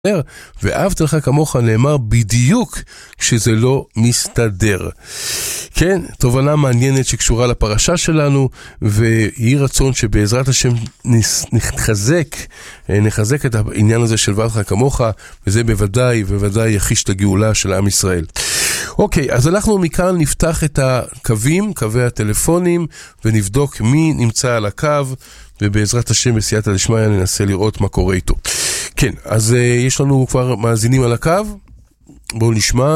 ואהבת לך כמוך נאמר בדיוק כשזה לא מסתדר. כן, תובנה מעניינת שקשורה לפרשה שלנו, ויהי רצון שבעזרת השם נחזק את העניין הזה של ואהבת לך כמוך, וזה בוודאי יחיש את הגאולה של עם ישראל. אוקיי, אז אנחנו מכאן נפתח את הקווים, קווי הטלפונים, ונבדוק מי נמצא על הקו, ובעזרת השם בסייעתא דשמיא ננסה לראות מה קורה איתו. כן, אז יש לנו כבר מאזינים על הקו, בואו נשמע.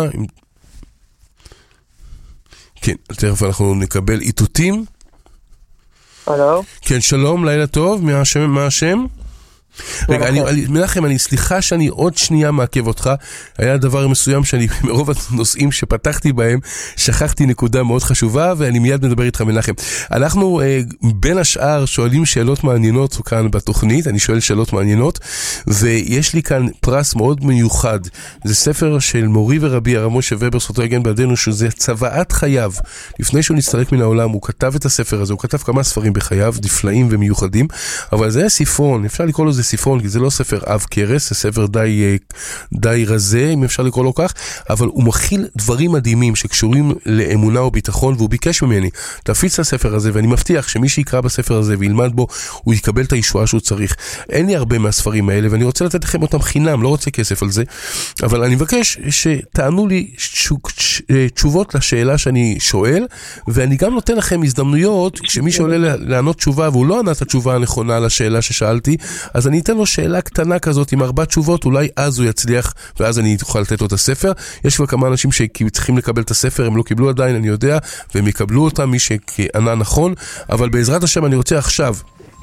כן, תכף אנחנו נקבל איתותים. הלו? כן, שלום, לילה טוב, מה השם? רגע, מנחם, אני סליחה שאני עוד שנייה מעכב אותך. היה דבר מסוים שאני מרוב הנושאים שפתחתי בהם שכחתי נקודה מאוד חשובה, ואני מיד מדבר איתך מנחם. אנחנו בין השאר שואלים שאלות מעניינות כאן בתוכנית, אני שואל שאלות מעניינות, ויש לי כאן פרס מאוד מיוחד. זה ספר של מורי ורבי הרב משה ובר זכותו יגן בעדנו, שזה צוואת חייו. לפני שהוא נסתלק מן העולם הוא כתב את הספר הזה, הוא כתב כמה ספרים בחייו נפלאים ומיוחדים, אבל זה ספרון, אפשר לקרוא לו זה ספרון, כי זה לא ספר אב קרס, זה ספר די רזה, אם אפשר לקרוא לו כך, אבל הוא מכיל דברים מדהימים שקשורים לאמונה וביטחון, והוא ביקש ממני, תפיץ את הספר הזה, ואני מבטיח שמי שיקרא בספר הזה וילמד בו, הוא יקבל את הישועה שהוא צריך. אין לי הרבה מהספרים האלה, ואני רוצה לתת לכם אותם חינם, לא רוצה כסף על זה, אבל אני מבקש שתענו לי תשובות לשאלה שאני שואל, ואני גם נותן לכם הזדמנויות, כשמי שעולה לענות תשובה, והוא לא ענה את התשובה הנכונה לשאלה ששאלתי, אז אני אתן לו שאלה קטנה כזאת עם 4 תשובות, אולי אז הוא יצליח, ואז אני אוכל לתת לו את הספר. יש כבר כמה אנשים שצריכים לקבל את הספר, הם לא קיבלו עדיין, אני יודע, והם יקבלו אותם, מי שענה נכון, אבל בעזרת השם אני רוצה עכשיו,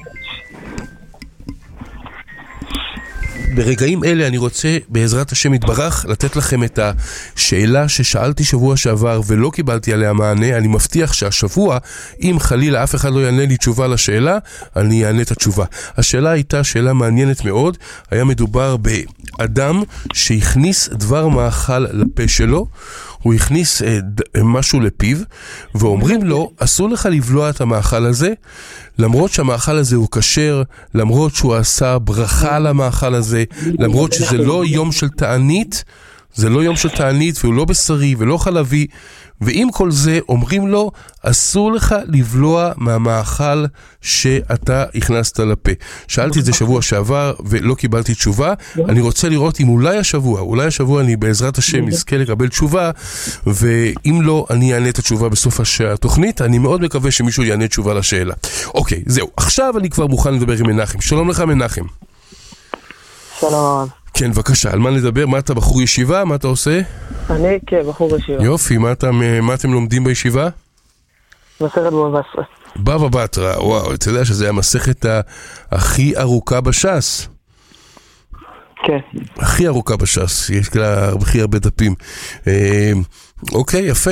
ברגעים אלה אני רוצה בעזרת השם יתברך לתת לכם את השאלה ששאלתי שבוע שעבר ולא קיבלתי עליה מענה. אני מבטיח שהשבוע, אם חלילה אף אחד לא יענה לי תשובה לשאלה, אני אענה את התשובה. השאלה הייתה שאלה מעניינת מאוד. היה מדובר באדם שהכניס דבר מאכל לפה שלו, הוא הכניס משהו לפיו, ואומרים לו, אסור לך לבלוע את המאכל הזה, למרות שהמאכל הזה הוא כשר, למרות שהוא עשה ברכה על המאכל הזה, למרות שזה לא יום של תענית, זה לא יום של תענית, והוא לא בשרי ולא חלבי, ועם כל זה אומרים לו, אסור לך לבלוע מהמאכל שאתה הכנסת לפה. שאלתי את זה שבוע שעבר ולא קיבלתי תשובה. אני רוצה לראות אם אולי השבוע אני בעזרת השם אזכה לקבל תשובה, ואם לא, אני אענה את התשובה בסוף התוכנית. אני מאוד מקווה שמישהו יענה תשובה לשאלה. אוקיי, זהו. עכשיו אני כבר מוכן לדבר עם מנחם. שלום לך מנחם. שלום. כן, בבקשה, על מה לדבר? מה אתה בחור ישיבה? מה אתה עושה? אני בחור ישיבה. יופי, מה אתם לומדים בישיבה? מסכת בבא בתרא. בבא בתרא, וואו, אתה יודע שזה המסכת הכי ארוכה בש"ס. כן. הכי ארוכה בש"ס, יש לה הכי הרבה דפים. אוקיי, יפה,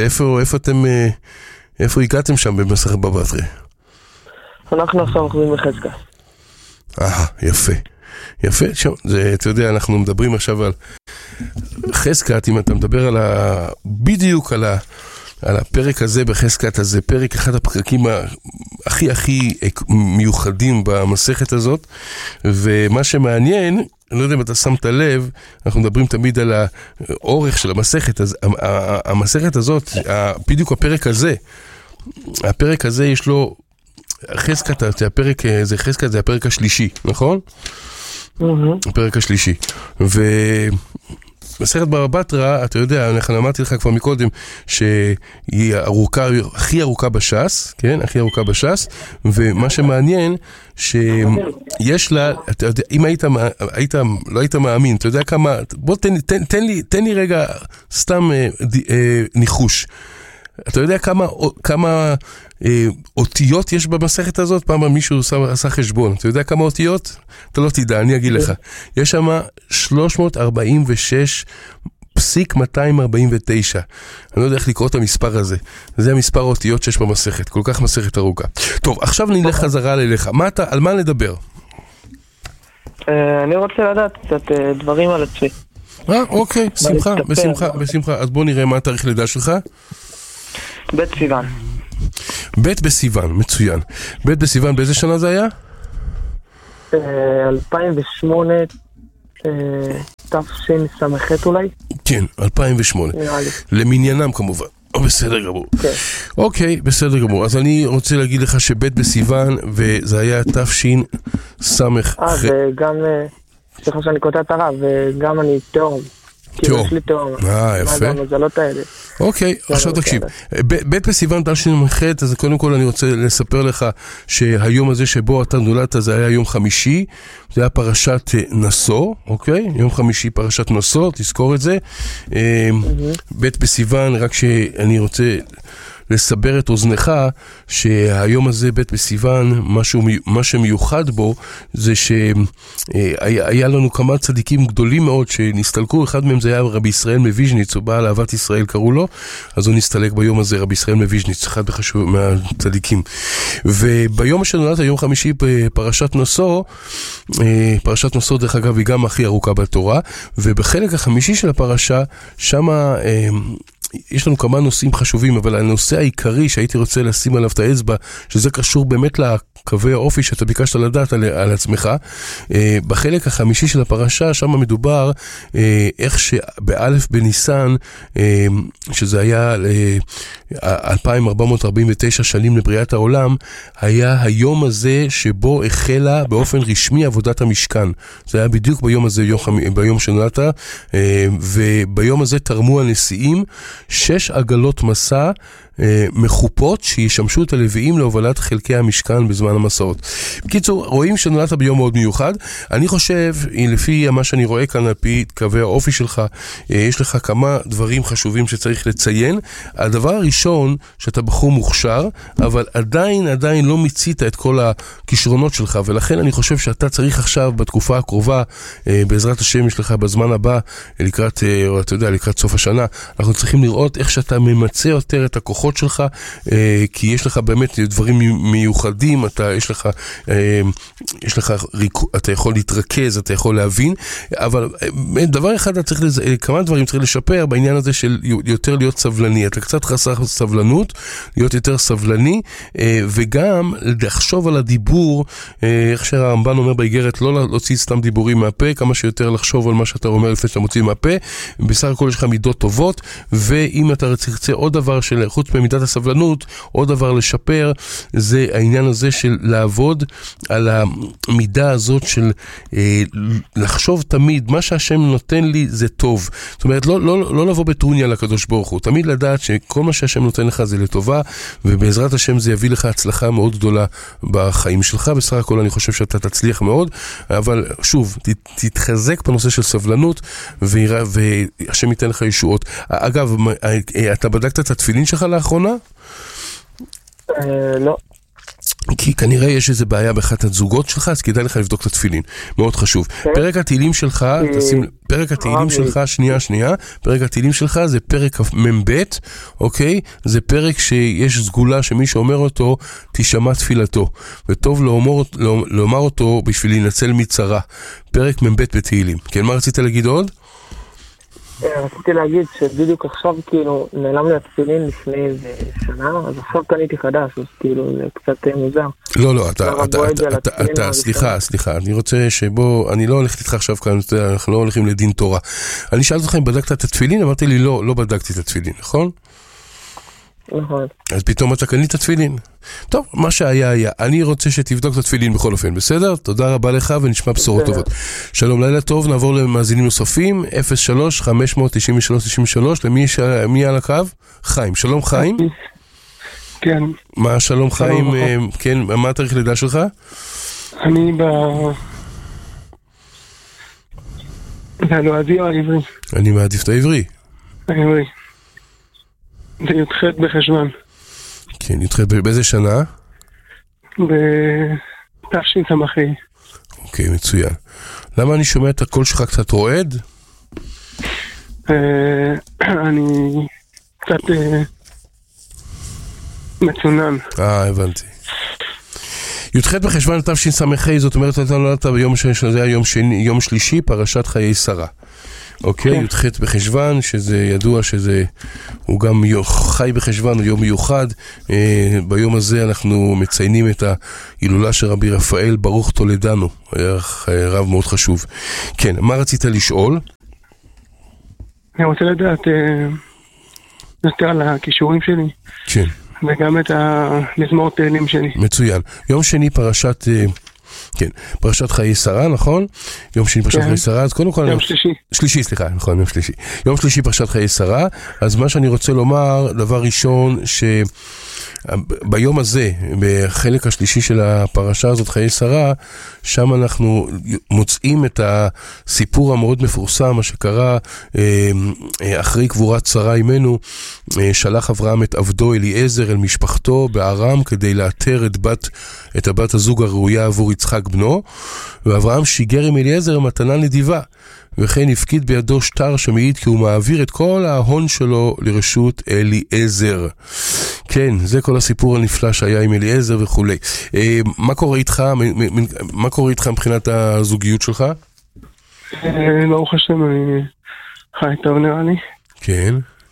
איפה הגעתם שם במסכת בבא בתרא? אנחנו עכשיו אוחזים בחזקת. יפה. יפה, זה, אתה יודע, אנחנו מדברים עכשיו על חזקת, אם אתה מדבר בדיוק על הפרק הזה בחזקת, אז זה פרק אחד הפרקים הכי מיוחדים במסכת הזאת, ומה שמעניין, אני לא יודע אם אתה שמת לב, אנחנו מדברים תמיד על האורך של המסכת, אז המסכת הזאת, בדיוק הפרק הזה יש לו, חזקת, זה הפרק השלישי, נכון? הפרק השלישי. ומסכת בבא בתרא, אתה יודע, אני אמרתי לך כבר מקודם שהיא הכי ארוכה בש"ס, כן? הכי ארוכה בש"ס, ומה שמעניין שיש לה, אתה יודע, אם לא היית מאמין, אתה יודע כמה, בוא תן לי רגע סתם ניחוש. אתה יודע כמה אותיות יש במסכת הזאת? פעם מישהו עשה חשבון. אתה יודע כמה אותיות? אתה לא תדע, אני אגיד לך. יש שם 346.249. אני לא יודע איך לקרוא את המספר הזה. זה המספר האותיות שיש במסכת. כל כך מסכת ארוכה. טוב, עכשיו נלך חזרה אליך. על מה נדבר? אני רוצה לדעת קצת דברים על עצמי. אוקיי, בשמחה. אז בוא נראה מה התאריך לידה שלך. ב' בסיוון. ב' בסיוון, מצוין. ב' בסיוון, באיזה שנה זה היה? 2008, תשס"ח אולי? כן, 2008. נראה לי. למניינם כמובן. בסדר גמור. כן. אוקיי, בסדר גמור. אז אני רוצה להגיד לך שבית בסיוון, וזה היה תשס"ח. וגם, סליחה שאני קוטע את הרב, וגם אני תאום. כאילו יש לי תאום. יפה. מה זה המזלות האלה? אוקיי, עכשיו תקשיב. בית בסיוון תשס"ח, אז קודם כל אני רוצה לספר לך שהיום הזה שבו אתה נולדת זה היה יום חמישי, זה היה פרשת נשוא, אוקיי? יום חמישי פרשת נשוא, תזכור את זה. בית בסיוון, רק שאני רוצה לסבר את אוזנך שהיום הזה בית בסיוון, מה שמיוחד בו זה שהיה לנו כמה צדיקים גדולים מאוד שנסתלקו, אחד מהם זה היה רבי ישראל מוויז'ניץ, הוא בעל אהבת ישראל קראו לו, אז הוא נסתלק ביום הזה, רבי ישראל מוויז'ניץ, אחד מהצדיקים. וביום שנולד היום חמישי פרשת נשוא, פרשת נשוא דרך אגב היא גם הכי ארוכה בתורה, ובחלק החמישי של הפרשה שמה יש לנו כמה נושאים חשובים, אבל הנושא העיקרי שהייתי רוצה לשים עליו את האצבע, שזה קשור באמת לקווי האופי שאתה ביקשת לדעת על עצמך, בחלק החמישי של הפרשה, שם מדובר איך שבאלף בניסן, שזה היה 2449 שנים לבריאת העולם, היה היום הזה שבו החלה באופן רשמי עבודת המשכן. זה היה בדיוק ביום הזה, ביום שנולדת, וביום הזה תרמו הנשיאים 6 עגלות מסע מחופות שישמשו את הלוויים להובלת חלקי המשכן בזמן המסעות. בקיצור, רואים שנולדת ביום מאוד מיוחד. אני חושב, לפי מה שאני רואה כאן על פי קווי האופי שלך, יש לך כמה דברים חשובים שצריך לציין. הדבר הראשון, שאתה בחור מוכשר, אבל עדיין לא מיצית את כל הכישרונות שלך, ולכן אני חושב שאתה צריך עכשיו בתקופה הקרובה, בעזרת השם יש לך בזמן הבא, לקראת סוף השנה, אנחנו צריכים לראות איך שאתה ממצא יותר את הכוחות שלך, כי יש לך באמת דברים מיוחדים, אתה יכול להתרכז, אתה יכול להבין, אבל דבר אחד, כמה דברים צריך לשפר בעניין הזה של יותר להיות סבלני. אתה קצת חסר סבלנות, להיות יותר סבלני, וגם לחשוב על הדיבור, איך שהרמב"ן אומר באיגרת, לא להוציא סתם דיבורים מהפה, כמה שיותר לחשוב על מה שאתה אומר לפני שאתה מוציא מהפה. בסך הכל יש לך מידות טובות, ואם אתה תרצה עוד דבר של חוץ במידת הסבלנות, עוד דבר לשפר, זה העניין הזה של לעבוד על המידה הזאת של לחשוב תמיד, מה שהשם נותן לי זה טוב. זאת אומרת, לא לבוא בטרוניה לקדוש ברוך הוא, תמיד לדעת שכל מה שהשם נותן לך זה לטובה, ובעזרת השם זה יביא לך הצלחה מאוד גדולה בחיים שלך. בסך הכל אני חושב שאתה תצליח מאוד, אבל שוב, תתחזק בנושא של סבלנות, והשם ייתן לך ישועות. אגב, אתה בדקת את התפילין שלך לאחרונה? לא. כי כנראה יש איזו בעיה באחת הזוגות שלך, אז כדאי לך לבדוק את התפילין. מאוד חשוב. פרק התהילים שלך, פרק התהילים שלך, שנייה, פרק התהילים שלך זה פרק מ"ב, אוקיי? זה פרק שיש סגולה שמי שאומר אותו, תשמע תפילתו. וטוב לומר אותו בשביל להינצל מצרה. פרק מ"ב בתהילים. כן, מה רצית להגיד עוד? רציתי להגיד שבדיוק עכשיו כאילו נעלם לי התפילין לפני איזה שנה, אז עכשיו קניתי חדש, אז כאילו זה קצת מוזר. לא, אתה, סליחה, אני רוצה שבוא, אני לא הולכת איתך עכשיו כאן, אנחנו לא הולכים לדין תורה. אני שאלת אותך אם בדקת את התפילין, אמרתי לי לא בדקתי את התפילין, נכון? נכון. אז פתאום אתה קנית התפילין. טוב, מה שהיה. אני רוצה שתבדוק את התפילין בכל אופן, בסדר? תודה רבה לך ונשמע בשורות טובות. שלום, לילה טוב, נעבור למאזינים נוספים, 03-593-93, למי על הקו? חיים. שלום חיים. כן. מה שלום חיים? כן, מה התאריך לידה שלך? אני בלועזי או העברי? אני מעדיף את העברי. העברי. זה י"ח בחשוון. כן, י"ח באיזה שנה? בתשס"ח. אוקיי, מצוין. למה אני שומע את הקול שלך קצת רועד? אני קצת מצונן. הבנתי. י"ח בחשוון תשס"ח, זאת אומרת, אתה נולדת ביום שזה היה יום שלישי, פרשת חיי שרה. אוקיי, י"ח בחשוון, שזה ידוע שזה, הוא גם חי בחשוון, הוא יום מיוחד. ביום הזה אנחנו מציינים את ההילולה של רבי רפאל ברוך תולדנו, היה רב מאוד חשוב. כן, מה רצית לשאול? אני רוצה לדעת יותר על הכישורים שלי. כן. וגם את המזמור תהילים שלי. מצוין. יום שני פרשת... כן, פרשת חיי שרה, נכון? יום שני פרשת חיי שרה, אז קודם כל... יום שלישי. שלישי, סליחה, נכון, יום שלישי. יום שלישי פרשת חיי שרה, אז מה שאני רוצה לומר, דבר ראשון, ביום הזה, בחלק השלישי של הפרשה הזאת, חיי שרה, שם אנחנו מוצאים את הסיפור המאוד מפורסם, מה שקרה אחרי קבורת שרה אימנו, שלח אברהם את עבדו אליעזר אל משפחתו בארם, כדי לאתר את הבת הזוג הראויה עבור יצחק בנו, ואברהם שיגר עם אליעזר מתנה נדיבה, וכן הפקיד בידו שטר שמעיד כי הוא מעביר את כל ההון שלו לרשות אליעזר. כן, זה כל הסיפור הנפלא שהיה עם אליעזר וכו'. מה קורה איתך? מה קורה איתך מבחינת הזוגיות שלך? ברוך השם, אני חי טוב נראה לי. כן.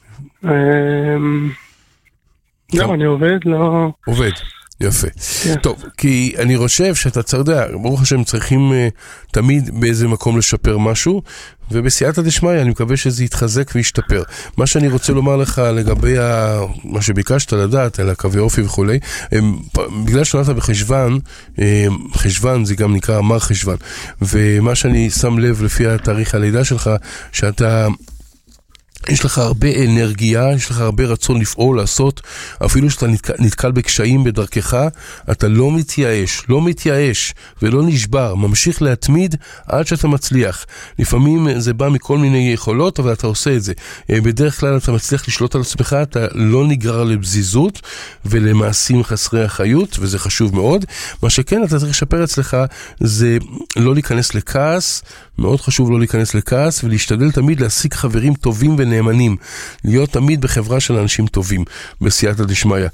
לא, אני עובד, לא... עובד. יפה. טוב, כי אני חושב שאתה צריך, ברוך השם, צריכים תמיד באיזה מקום לשפר משהו, ובסייעתא דשמיא אני מקווה שזה יתחזק וישתפר. מה שאני רוצה לומר לך לגבי מה שביקשת לדעת, על הקווי אופי וכו', בגלל שנולדת בחשוון, חשוון זה גם נקרא מר חשוון, ומה שאני שם לב לפי התאריך הלידה שלך, שאתה... יש לך הרבה אנרגיה, יש לך הרבה רצון לפעול, לעשות, אפילו שאתה נתקל בקשיים בדרכך, אתה לא מתייאש ולא נשבר, ממשיך להתמיד עד שאתה מצליח. לפעמים זה בא מכל מיני יכולות, אבל אתה עושה את זה. בדרך כלל אתה מצליח לשלוט על עצמך, אתה לא נגרר לבזיזות ולמעשים חסרי החיות, וזה חשוב מאוד. מה שכן אתה צריך לשפר אצלך, זה לא להיכנס לכעס, מאוד חשוב לא להיכנס לכעס, ולהשתדל תמיד להשיג חברים טובים ונאמנים, להיות תמיד בחברה של אנשים טובים, בסייעתא דשמיא.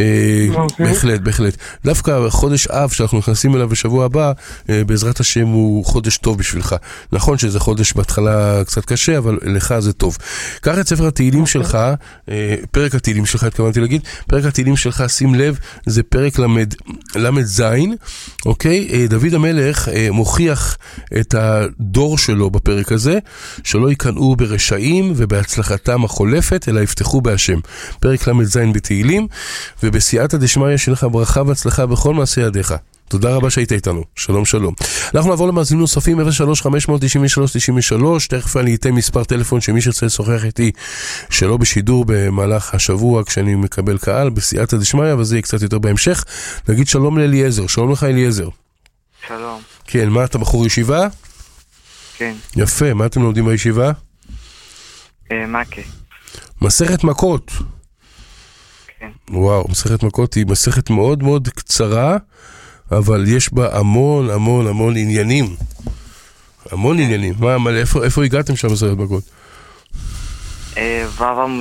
בהחלט. דווקא חודש אב שאנחנו נכנסים אליו בשבוע הבא, בעזרת השם הוא חודש טוב בשבילך. נכון שזה חודש בהתחלה קצת קשה, אבל לך זה טוב. קח את ספר התהילים שלך, פרק התהילים שלך, התכוונתי להגיד, פרק התהילים שלך, שים לב, זה פרק למד זין, אוקיי? דוד המלך מוכיח את הדור שלו בפרק הזה, שלא יקנאו ברשעים ובהצלחתם החולפת, אלא יפתחו בהשם. פרק למד זין בתהילים, ובסייעתא דשמיא שלך ברכה והצלחה בכל מעשה ידיך. תודה רבה שהיית איתנו. שלום. אנחנו נעבור למאזינים נוספים, 03-593-93, תכף אני אתן מספר טלפון שמי שרצה לשוחח איתי שלא בשידור במהלך השבוע כשאני מקבל קהל בסייעתא דשמיא, וזה יהיה קצת יותר בהמשך. נגיד שלום לאליעזר. שלום לך אליעזר. שלום. כן, מה אתה בחור ישיבה? כן. יפה, מה אתם לומדים בישיבה? מכה. מסכת מכות. כן. וואו, מסכת מכות היא מסכת מאוד מאוד קצרה, אבל יש בה המון עניינים. המון עניינים. איפה הגעתם שם מסכת מכות? ו'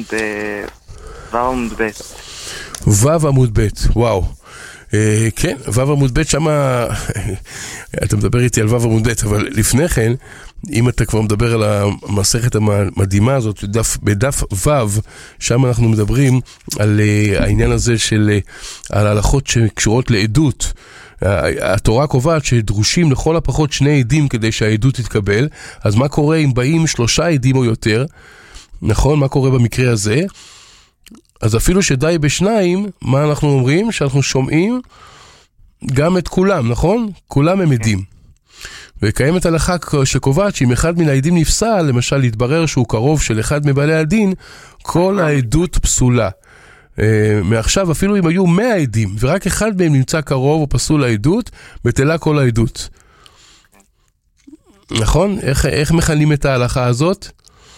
עמוד ב'. ו' עמוד ב', וואו. כן, ו' עמוד ב' שמה, אתה מדבר איתי על ו' עמוד ב', אבל לפני כן, אם אתה כבר מדבר על המסכת המדהימה הזאת, בדף ו', שם אנחנו מדברים על העניין הזה על ההלכות שקשורות לעדות. התורה קובעת שדרושים לכל הפחות 2 עדים כדי שהעדות תתקבל, אז מה קורה אם באים 3 עדים או יותר? נכון, מה קורה במקרה הזה? אז אפילו שדי ב2, מה אנחנו אומרים? שאנחנו שומעים גם את כולם, נכון? כולם הם עדים. וקיימת הלכה שקובעת שאם אחד מן העדים נפסל, למשל להתברר שהוא קרוב של אחד מבעלי הדין, כל העדות פסולה. מעכשיו אפילו אם היו 100 עדים, ורק אחד מהם נמצא קרוב או פסול העדות, בטלה כל העדות. נכון? איך מכנים את ההלכה הזאת?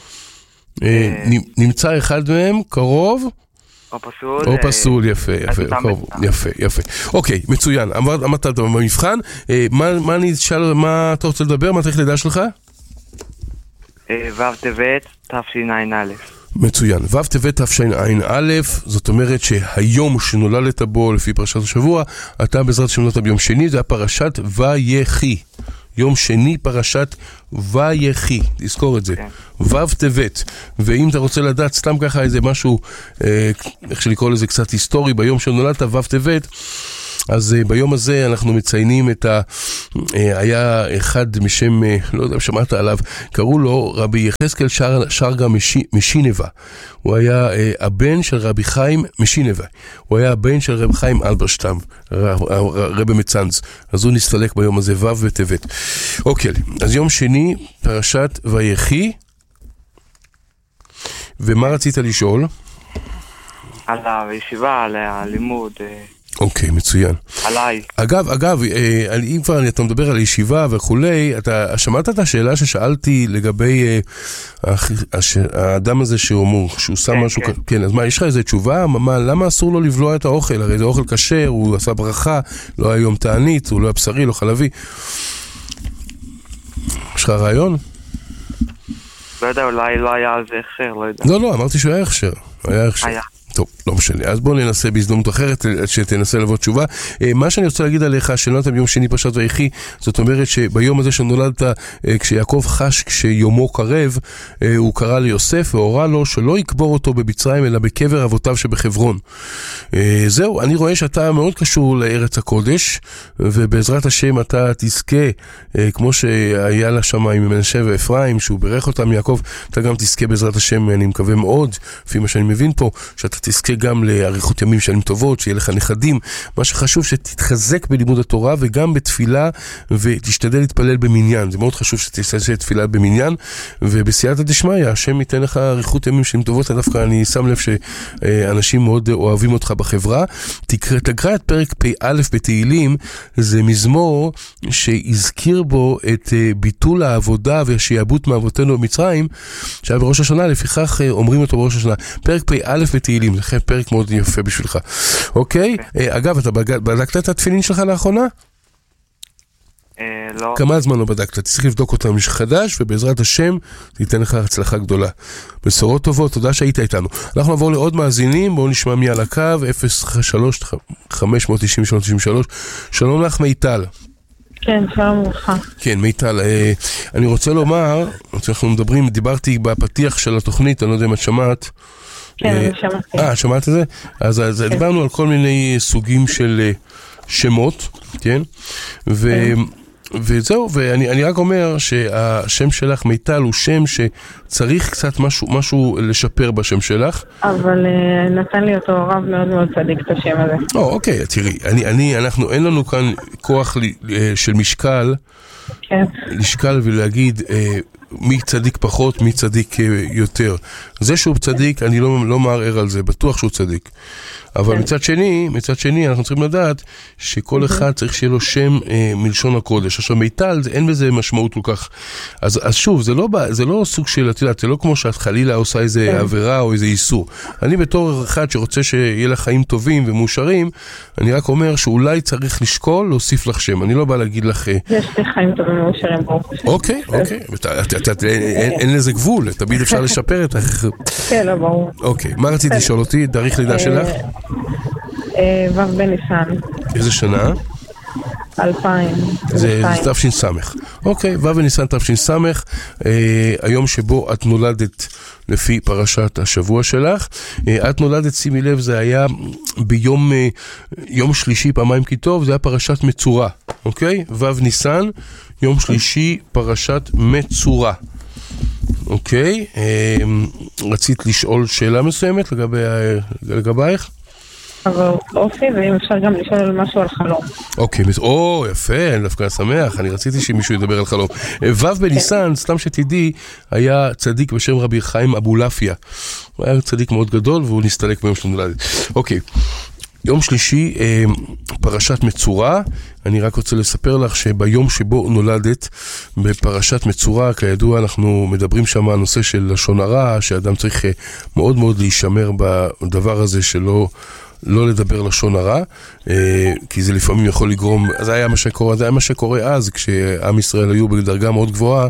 נמצא אחד מהם קרוב או פסול, יפה. אוקיי, מצוין. אמרת במבחן, מה אתה רוצה לדבר? מה צריך לדע שלך? ו' טבת תשע"א. מצוין. ו' טבת תשע"א, זאת אומרת שהיום שנולדת בו לפי פרשת השבוע, אתה בעזרת השם נולדת ביום שני, זה הפרשת ויחי. יום שני פרשת ויחי, תזכור את זה, ו' טבת. ואם אתה רוצה לדעת סתם ככה איזה משהו, איך שלקרוא לזה קצת היסטורי, ביום שנולדת ו' טבת, אז ביום הזה אנחנו מציינים את היה אחד משם, לא יודע אם שמעת עליו, קראו לו רבי יחזקאל שרגא משינבה. הוא היה הבן של רבי חיים משינבה. הוא היה הבן של רבי חיים אלברשטם, רבי מצנץ. אז הוא נסתלק ביום הזה, ו' בטבת. אוקיי, אז יום שני, פרשת ויחי. ומה רצית לשאול? על הישיבה, על הלימוד. אוקיי, מצוין. עליי. אגב, אם כבר אתה מדבר על ישיבה וכולי, אתה שמעת את השאלה ששאלתי לגבי האדם הזה שהוא שם משהו, כן, אז מה, יש לך איזה תשובה? למה אסור לו לבלוע את האוכל? הרי זה אוכל כשר, הוא עשה ברכה, לא היה יום תענית, הוא לא היה בשרי, לא חלבי. יש לך רעיון? לא יודע, אולי לא היה על זה הכשר, לא יודע. לא, אמרתי שהוא היה הכשר. היה. טוב, לא משנה. אז בואו ננסה בהזדמנות אחרת שתנסה לבוא תשובה. מה שאני רוצה להגיד עליך, שנולדת ביום שני פרשת ויחי, זאת אומרת שביום הזה שנולדת, כשיעקב חש כשיומו קרב, הוא קרא ליוסף והורה לו שלא יקבור אותו במצרים אלא בקבר אבותיו שבחברון. זהו, אני רואה שאתה מאוד קשור לארץ הקודש, ובעזרת השם אתה תזכה, כמו שהיה לה שם עם מנשה ואפרים, שהוא ברך אותם יעקב, אתה גם תזכה בעזרת השם, אני מקווה מאוד, לפי מה שאני מבין פה, שאתה תזכה גם לאריכות ימים שנים טובות, שיהיה לך נכדים. מה שחשוב שתתחזק בלימוד התורה וגם בתפילה, ותשתדל להתפלל במניין. זה מאוד חשוב שתעשה תפילה במניין, ובסייעתא דשמיא, השם ייתן לך אריכות ימים שנים טובות. דווקא אני שם לב שאנשים מאוד אוהבים אותך בחברה. תקרא את פרק פ"א בתהילים, זה מזמור שהזכיר בו את ביטול העבודה והשעבוד מאבותינו במצרים, שהיה בראש השנה, לפיכך אומרים אותו בראש השנה. פרק פ"א בתהילים, זה פרק מאוד יפה בשבילך. אוקיי? אגב, אתה בדקת את התפילין שלך לאחרונה? לא. כמה זמן לא בדקת? תצטרך לבדוק אותם משחדש, ובעזרת השם תיתן לך הצלחה גדולה. בשורות טובות, תודה שהיית איתנו. אנחנו נעבור לעוד מאזינים, בואו נשמע מי על הקו, 03-590-393. שלום לך מיטל. כן, שלום לך. כן, מיטל, אני רוצה לומר, אנחנו דיברתי בפתיח של התוכנית, אני לא יודע אם את שמעת. כן, שמעתי. שמעת את זה? אז דיברנו על כל מיני סוגים של שמות, כן? וזהו, ואני רק אומר שהשם שלך מיטל הוא שם שצריך קצת משהו לשפר בשם שלך. אבל נתן לי אותו רב מאוד מאוד צדיק את השם הזה. אוקיי, תראי, אין לנו כאן כוח של משקל, לשקל ולהגיד מי צדיק פחות, מי צדיק יותר. זה שהוא צדיק, אני לא מערער על זה, בטוח שהוא צדיק. אבל מצד שני, אנחנו צריכים לדעת שכל אחד צריך שיהיה לו שם מלשון הקודש. עכשיו, מיטל, אין בזה משמעות כל כך. אז שוב, זה לא סוג של, זה לא כמו שאת חלילה עושה איזה עבירה או איזה איסור. אני בתור אחד שרוצה שיהיה לך חיים טובים ומאושרים, אני רק אומר שאולי צריך לשקול, להוסיף לך שם. אני לא בא להגיד לך... יש לי חיים טובים ומאושרים. אוקיי. אין לזה גבול, תמיד אפשר לשפר את... כן, לא ברור. אוקיי, מה רצית לשאול אותי? תאריך לידה שלך? ו' בניסן. איזה שנה? 2000. זה תש"ס. אוקיי, ו' בניסן תש"ס, היום שבו את נולדת לפי פרשת השבוע שלך. את נולדת, שימי לב, זה היה ביום שלישי, פעמיים כי טוב, זה היה פרשת מצורע. אוקיי? ו' ניסן, יום שלישי, פרשת מצורע. אוקיי? רצית לשאול שאלה מסוימת לגבייך? אבל אופי, ואם אפשר גם לשאול על משהו על חלום. אוקיי, יפה, אני דווקא שמח, אני רציתי שמישהו ידבר על חלום. ו' בניסן, סתם שתדעי, היה צדיק בשם רבי חיים אבולעפיה. הוא היה צדיק מאוד גדול, והוא נסתלק ביום של נולדת. אוקיי, יום שלישי, פרשת מצורע. אני רק רוצה לספר לך שביום שבו נולדת, בפרשת מצורע, כידוע אנחנו מדברים שם על נושא של לשון הרע, שאדם צריך מאוד מאוד להישמר בדבר הזה שלא לדבר לשון הרע, כי זה לפעמים יכול לגרום, זה היה מה שקורה אז, כשעם ישראל היו בדרגה מאוד גבוהה,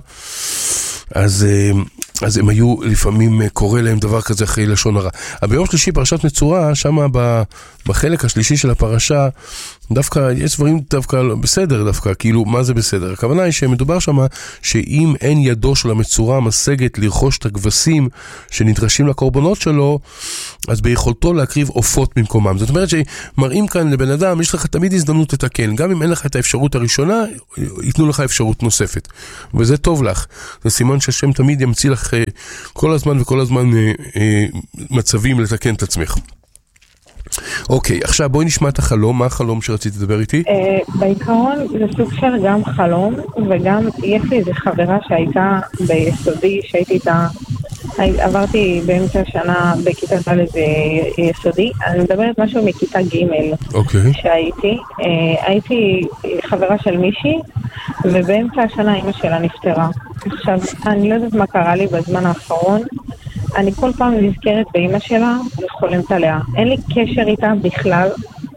אז הם היו לפעמים קורא להם דבר כזה אחרי לשון הרע. אבל ביום שלישי פרשת מצורע, שם בחלק השלישי של הפרשה, דווקא, יש דברים דווקא בסדר דווקא, כאילו, מה זה בסדר? הכוונה היא שמדובר שמה, שאם אין ידו של המצורע משגת לרכוש את הכבשים שנדרשים לקורבנות שלו, אז ביכולתו להקריב עופות במקומם. זאת אומרת שמראים כאן לבן אדם, יש לך תמיד הזדמנות לתקן, גם אם אין לך את האפשרות הראשונה, ייתנו לך אפשרות נוספת. וזה טוב לך. זה סימן שהשם תמיד ימציא לך כל הזמן וכל הזמן מצבים לתקן את עצמך. אוקיי, עכשיו בואי נשמע את החלום. מה החלום שרצית לדבר איתי? בעיקרון זה סוג של גם חלום, וגם יש לי איזו חברה שהייתה ביסודי, שהייתי איתה, עברתי באמצע השנה בכיתה ד' יסודי, אני מדברת משהו מכיתה ג' אוקיי. הייתי חברה של מישהי, ובאמצע השנה אמא שלה נפטרה. עכשיו, אני לא יודעת מה קרה לי בזמן האחרון, אני כל פעם נזכרת באמא שלה וחולמת עליה. אין לי קשר איתה בכלל,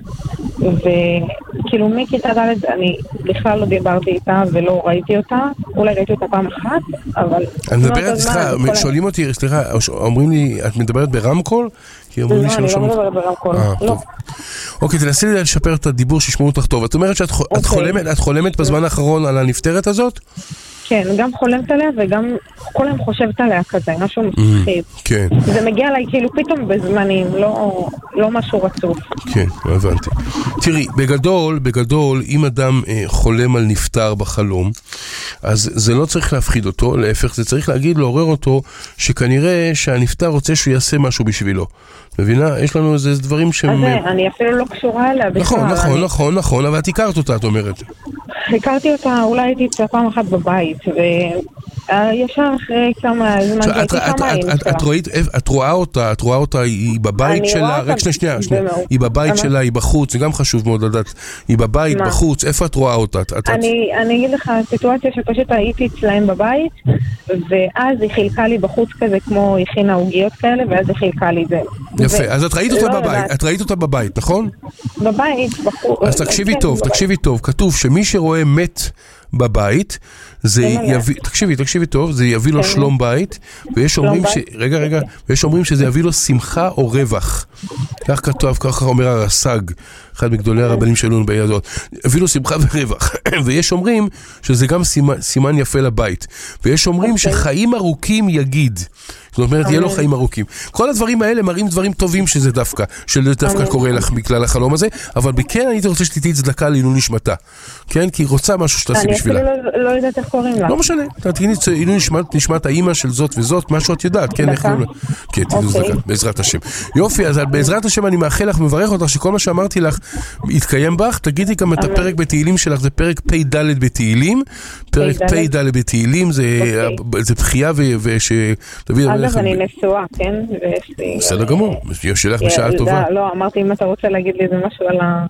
וכאילו מכיתה ד' אני בכלל לא דיברתי איתה ולא ראיתי אותה. אולי ראיתי אותה פעם אחת, אבל... אני מדברת, סליחה, שואלים אותי, סליחה, אומרים לי, את מדברת ברמקול? לא, אני לא מדברת ברמקול, לא. אוקיי, תנסי לי לשפר את הדיבור שישמעו אותך טוב. את אומרת שאת חולמת בזמן האחרון על הנפטרת הזאת? כן, גם חולמת עליה וגם כל היום חושבת עליה כזה, משהו מפחיד. כן. זה מגיע אליי כאילו פתאום בזמנים, לא משהו רצוף. כן, הבנתי. תראי, בגדול, אם אדם חולם על נפטר בחלום, אז זה לא צריך להפחיד אותו, להפך, זה צריך לעורר אותו, שכנראה שהנפטר רוצה שהוא יעשה משהו בשבילו. מבינה? יש לנו איזה דברים שהם... אני אפילו לא קשורה אליה בכלל. נכון, אבל את הכרת אותה, את אומרת. הכרתי אותה, אולי הייתי אצלה פעם אחת בבית, וישר אחרי כמה זמן שהייתי כמה היא נפטרה. את רואה אותה, היא בבית שלה, רק שנייה, היא בבית שלה, היא בחוץ, זה גם חשוב מאוד לדעת, היא בבית, בחוץ, איפה את רואה אותה? אני אגיד לך, סיטואציה שפשוט הייתי אצלהם בבית, ואז היא חילקה לי בחוץ כזה, כמו הכינה עוגיות כאלה, ואז היא חילקה לי זה. יפה, אז את ראית אותה בבית, נכון? בבית, בחוץ. אז תקשיבי טוב, כתוב שמי שרואה מת בבית, תקשיבי טוב, זה יביא לו שלום בית, ויש אומרים שזה יביא לו שמחה או רווח. כך כתוב, ככה אומר הרס"ג, אחד מגדולי הרבנים שלנו בידות, יביא לו שמחה ורווח. ויש אומרים שזה גם סימן יפה לבית. ויש אומרים שחיים ארוכים יגיד. זאת אומרת, יהיה לו חיים ארוכים. כל הדברים האלה מראים דברים טובים שזה דווקא קורה לך מכלל החלום הזה, אבל בכן אני רוצה שתתאי צדקה לעילוי נשמתה. כן? כי היא רוצה משהו שתעשי בשבילה. אני אפילו לא יודעת איך קוראים לה. לא משנה. תתאי עילוי נשמת האמא של זאת וזאת, משהו את יודעת. כן, איך קוראים לה? כן, תתאי צדקה, בעזרת השם. יופי, אז בעזרת השם אני מאחל לך, מברך אותך שכל מה שאמרתי לך יתקיים בך. תגידי גם את הפרק בתהילים שלך, זה פרק פ"ד בתהילים. פרק פ"ד בתהילים זה בחייה אגב, אני נשואה, כן? בסדר גמור, שלך בשעה טובה. לא, אמרתי אם אתה רוצה להגיד לי איזה משהו על ה...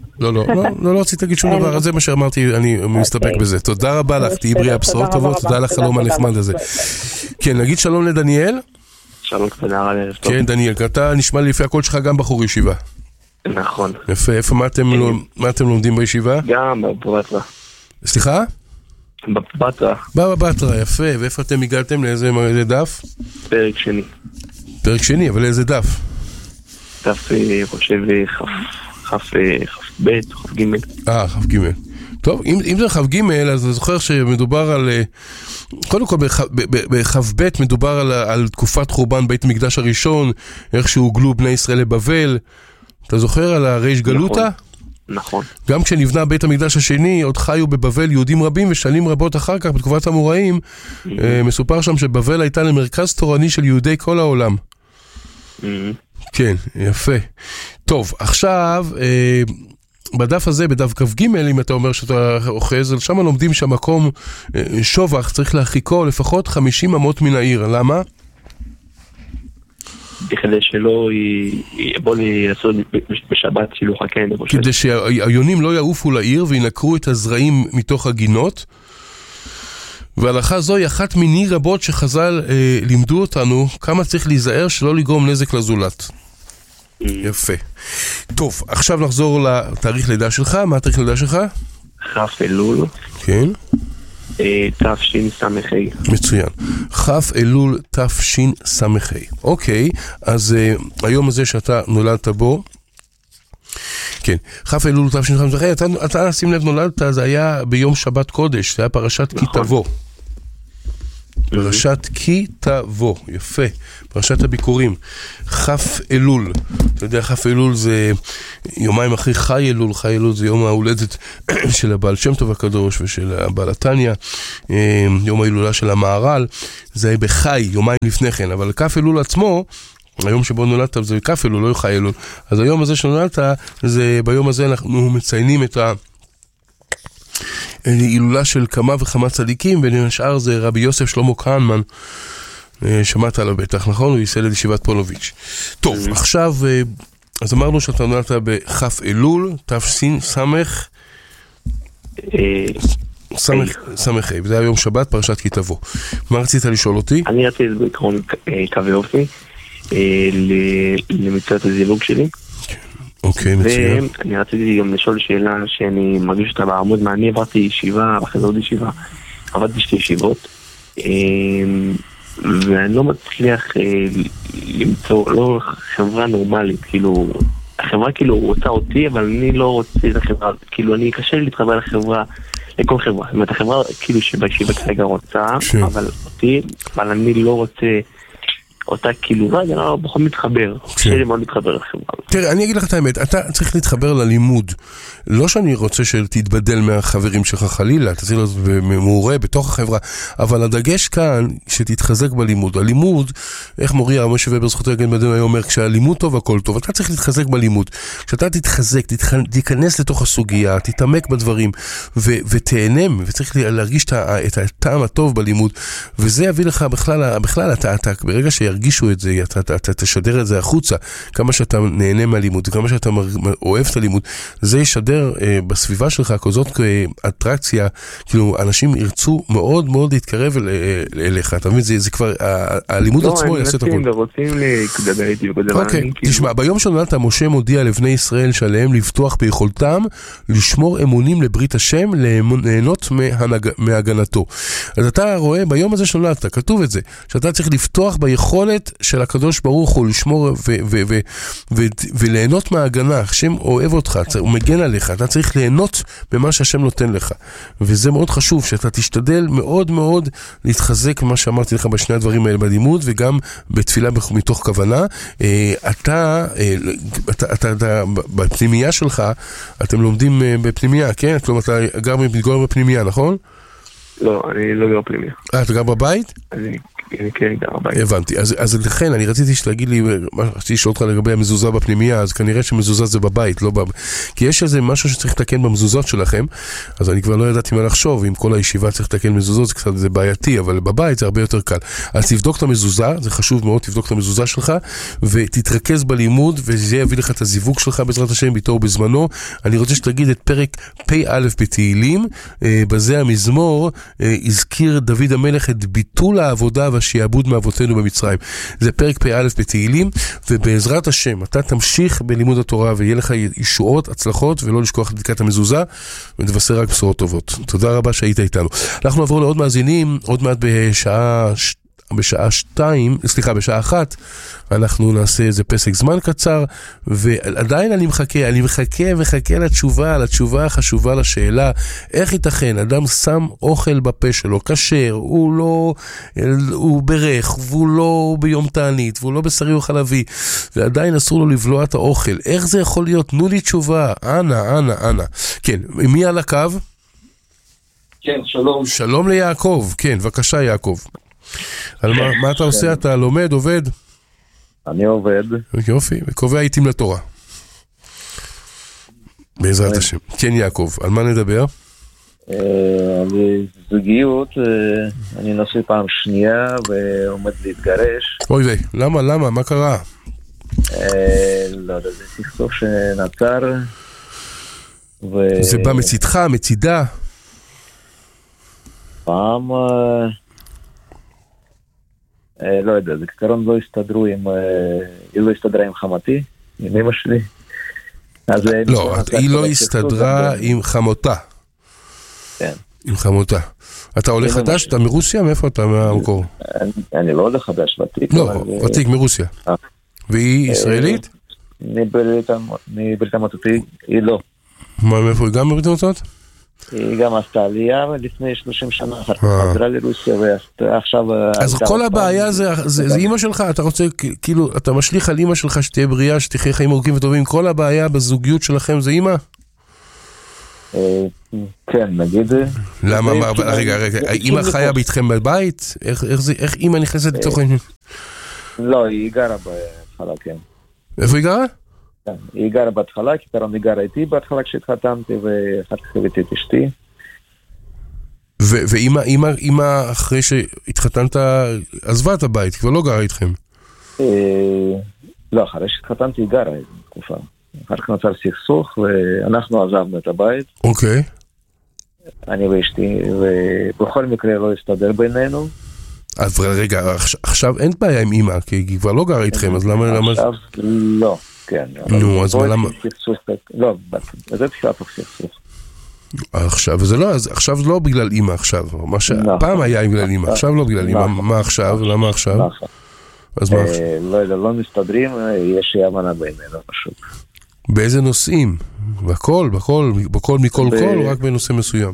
לא רציתי להגיד שום דבר, אז זה מה שאמרתי, אני מסתפק בזה. תודה רבה לך, תהי בריאה, בשורות טובות, תודה לך חלום הנחמד הזה. כן, נגיד שלום לדניאל. שלום, תודה רבה. כן, דניאל, אתה נשמע לי לפי הקול שלך גם בחור ישיבה. נכון. יפה, איפה, מה אתם לומדים בישיבה? גם בבטרה. סליחה? בבטרה, יפה. ואיפה אתם הגעתם? לאיזה דף? פרק שני, אבל לאיזה דף? דף, חושב, כ"ב, כ"ג. כ"ג. טוב, אם זה כ"ג, אז אני זוכר שמדובר על... קודם כל, בכ"ב מדובר על תקופת חורבן בית המקדש הראשון, איך שהוגלו בני ישראל לבבל. אתה זוכר על הריש גלותה? נכון. גם כשנבנה בית המקדש השני, עוד חיו בבבל יהודים רבים, ושנים רבות אחר כך, בתקופת המוראים, מסופר שם שבבל הייתה למרכז תורני של יהודי כל העולם. כן, יפה. טוב, עכשיו, בדף הזה, בדף כ"ג, אם אתה אומר שאתה אוחז, שם לומדים שהמקום שובח, צריך להרחיקו לפחות 50 אמות מן העיר. למה? כדי שלא יבוא לי לעשות בשבת שילוח הקן. כדי שהיונים לא יעופו לעיר וינקרו את הזרעים מתוך הגינות. וההלכה זו היא אחת מיני רבות שחז"ל לימדו אותנו כמה צריך להיזהר שלא לגרום נזק לזולת. יפה. טוב, עכשיו נחזור לתאריך לידה שלך. מה התאריך לידה שלך? כ' אלול. כן. תשס"ה. מצוין. כ' אלול תשס"ה. אוקיי, אז היום הזה שאתה נולדת בו, כן, כ' אלול תשכ"ח, אתה שים לב נולדת, זה היה ביום שבת קודש, זה היה פרשת כי תבוא. פרשת כי תבוא, יפה, פרשת הביקורים, כ' אלול, אתה יודע, כ' אלול זה יומיים אחרי חי אלול, חי אלול זה יום ההולדת של הבעל שם טוב הקדוש ושל הבעל התניא, יום ההילולה של המהר"ל, זה היה בחי, יומיים לפני כן, אבל כ' אלול עצמו, היום שבו נולדת זה כ' אלול, לא חי אלול, אז היום הזה שנולדת, זה ביום הזה אנחנו מציינים את הילולה של כמה וכמה צדיקים, בין השאר זה רבי יוסף שלמה כהנמן, שמעת עליו בטח, נכון? הוא ייסד את ישיבת פונוביץ'. טוב, עכשיו, אז אמרנו שאתה נולדת בכ' אלול, תשס"ח, זה היה יום שבת, פרשת כי תבוא. מה רצית לשאול אותי? אני רציתי בעקרון קו יופי, למצוות הזיווג שלי. אוקיי, מצוין. ואני רציתי גם לשאול שאלה שאני מרגיש אותה בעמוד, מה אני עברתי ישיבה, אחרי זה עוד ישיבה, עבדתי 2 ישיבות, ואני לא מצליח למצוא, לא חברה נורמלית, כאילו, החברה כאילו רוצה אותי, אבל אני לא רוצה את החברה, כאילו, אני קשה לי להתחבר לחברה, לכל חברה, זאת אומרת, החברה כאילו שבישיבה כרגע רוצה, אבל אותי, אבל אני לא רוצה אותה כאילו, לא, אני בכל מתחבר, שלי מאוד מתחבר לחברה. תראה, אני אגיד לך את האמת, אתה צריך להתחבר ללימוד, לא שאני רוצה שתתבדל מהחברים שלך חלילה, אתה צריך להיות מעורה בתוך החברה, אבל הדגש כאן, שתתחזק בלימוד. הלימוד, איך מורי הרב משה ובר זכותו יגן בדין, היה אומר, כשהלימוד טוב הכל טוב, אתה צריך להתחזק בלימוד. כשאתה תתחזק, תיכנס לתוך הסוגיה, תתעמק בדברים, ותהנם, וצריך להרגיש את הטעם הטוב בלימוד, וזה יביא לך בכלל אתה ברגע שירגישו את זה, אתה תשדר את זה החוצה, כמה שאתה נהנה מהלימוד, כמה שאתה אוהב את הלימוד, זה ישדר בסביבה שלך כזאת אטרקציה, כאילו אנשים ירצו מאוד מאוד להתקרב אליך, אתה מבין? זה כבר, הלימוד עצמו יעשה את הכל. לא, הם רוצים לדבר איתי וכזה. אוקיי, תשמע, ביום שנולדת משה מודיע לבני ישראל שעליהם לבטוח ביכולתם, לשמור אמונים לברית השם, ליהנות מהגנתו. אז אתה רואה, ביום הזה שנולדת, כתוב את זה, שאתה צריך לפתוח ביכולת של הקדוש ברוך הוא, לשמור וליהנות מההגנה. השם אוהב אותך, הוא מגן עליך, אתה צריך ליהנות במה שהשם נותן לך. וזה מאוד חשוב, שאתה תשתדל מאוד מאוד להתחזק מה שאמרתי לך בשני הדברים האלה בלימוד, וגם בתפילה מתוך כוונה. אתה בפנימייה שלך, אתם לומדים בפנימייה, כן? כלומר, אתה מתגורר בפנימייה, נכון? לא, אני לא גר בפנימייה. אתה גר בבית? אני כן גר בבית. הבנתי, אז לכן אני רציתי שתגיד לי, רציתי לשאול אותך לגבי המזוזה בפנימייה, אז כנראה שמזוזה זה בבית, לא כי יש איזה משהו שצריך לתקן במזוזות שלכם, אז אני כבר לא ידעתי מה לחשוב, אם כל הישיבה צריך לתקן מזוזות, זה בעייתי, אבל בבית זה הרבה יותר קל. אז תבדוק את המזוזה, זה חשוב מאוד, תבדוק את המזוזה שלך, ותתרכז בלימוד, וזה יביא לך את הזיווג שלך בעזרת השם, ביתו בזמנו. אני רוצה שתגיד את פרק פ"א בתהילים, בזה המזמור, הזכיר דוד המלך את ביטול העבודה והשיעבוד מאבותינו במצרים. זה פרק פ"א בתהילים, ובעזרת השם אתה תמשיך בלימוד התורה ויהיה לך ישועות, הצלחות, ולא לשכוח את בדיקת המזוזה, ונבשר רק בשורות טובות. תודה רבה שהיית איתנו. אנחנו נעבור לעוד מאזינים, עוד מעט בשעה 1, אנחנו נעשה איזה פסק זמן קצר, ועדיין אני מחכה לתשובה החשובה לשאלה, איך ייתכן, אדם שם אוכל בפה שלו, כשר, הוא ברך, והוא לא ביום תענית, והוא לא בשרי או חלבי, ועדיין אסור לו לבלוע את האוכל. איך זה יכול להיות? תנו לי תשובה, אנא. כן, מי על הקו? כן, שלום. שלום ליעקב, כן, בבקשה יעקב. על מה אתה עושה? אתה לומד, עובד? אני עובד. יופי, וקובע עיתים לתורה. בעזרת השם. כן יעקב, על מה נדבר? אני זוגיות, אני נושא פעם שנייה ועומד להתגרש. אוי וי, למה? מה קרה? לא יודע, זה סכסוך שנעצר. זה בא מצידך, מצידה? פעם... לא יודע, זה כעיקרון לא הסתדרה עם חמתי, עם אמא שלי. לא, היא לא הסתדרה עם חמותה. כן. עם חמותה. אתה עולה חדש? אתה מרוסיה? מאיפה אתה מהמקור? אני לא עולה חדש, ותיק. לא, ותיק מרוסיה. והיא ישראלית? מברית המועצות, היא לא. מה, מאיפה היא גם מברית המועצות? היא גם עשתה עלייה לפני 30 שנה, אחר כך חזרה לרוסיה, ועכשיו... אז כל הבעיה זה אמא שלך, אתה רוצה, כאילו, אתה משליך על אמא שלך שתהיה בריאה, שתחיה חיים ארוכים וטובים, כל הבעיה בזוגיות שלכם זה אמא? כן, נגיד... למה, רגע, אמא חיה ביתכם בבית? איך אמא נכנסת לתוך העניין? לא, היא גרה בהתחלה, כן. איפה היא גרה? היא גרה בהתחלה, כעיקרון היא גרה איתי בהתחלה כשהתחתנתי, ואחר כך הבאתי את אשתי. ואמא אחרי שהתחתנת עזבה את הבית, כבר לא גרה איתכם? לא, אחרי שהתחתנתי היא גרה איזו תקופה. אחר כך נוצר סכסוך, ואנחנו עזבנו את הבית. אוקיי. אני ואשתי, ובכל מקרה לא הסתדר בינינו. אז רגע, עכשיו אין בעיה עם אמא, כי היא כבר לא גרה איתכם, אז למה... עכשיו לא. כן. נו, אז למה... לא, זה תחילת הסכסוך. עכשיו, זה לא, עכשיו לא בגלל אמא עכשיו. מה שפעם היה בגלל אמא, עכשיו לא בגלל אמא. מה עכשיו? למה עכשיו? אז מה עכשיו? לא מסתדרים, יש הבנה בינינו פשוט. באיזה נושאים? בכל, מכל, רק בנושא מסוים.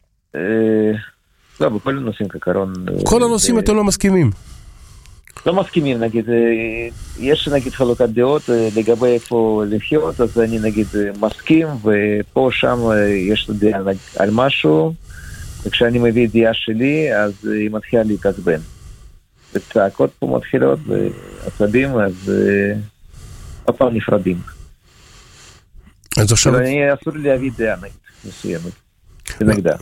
לא, בכל הנושאים כעיקרון. כל הנושאים אתם לא מסכימים. לא מסכימים, נגיד, יש נגיד חלוקת דעות לגבי איפה לחיות, אז אני נגיד מסכים, ופה שם יש לי דעה על משהו, וכשאני מביא דעה שלי, אז היא מתחילה להתעצבן. וצעקות פה מתחילות, ועצבים, אז הפעם נפרדים. אז עכשיו... אסור לי להביא דעה נגיד, מסוימת, כנגדה.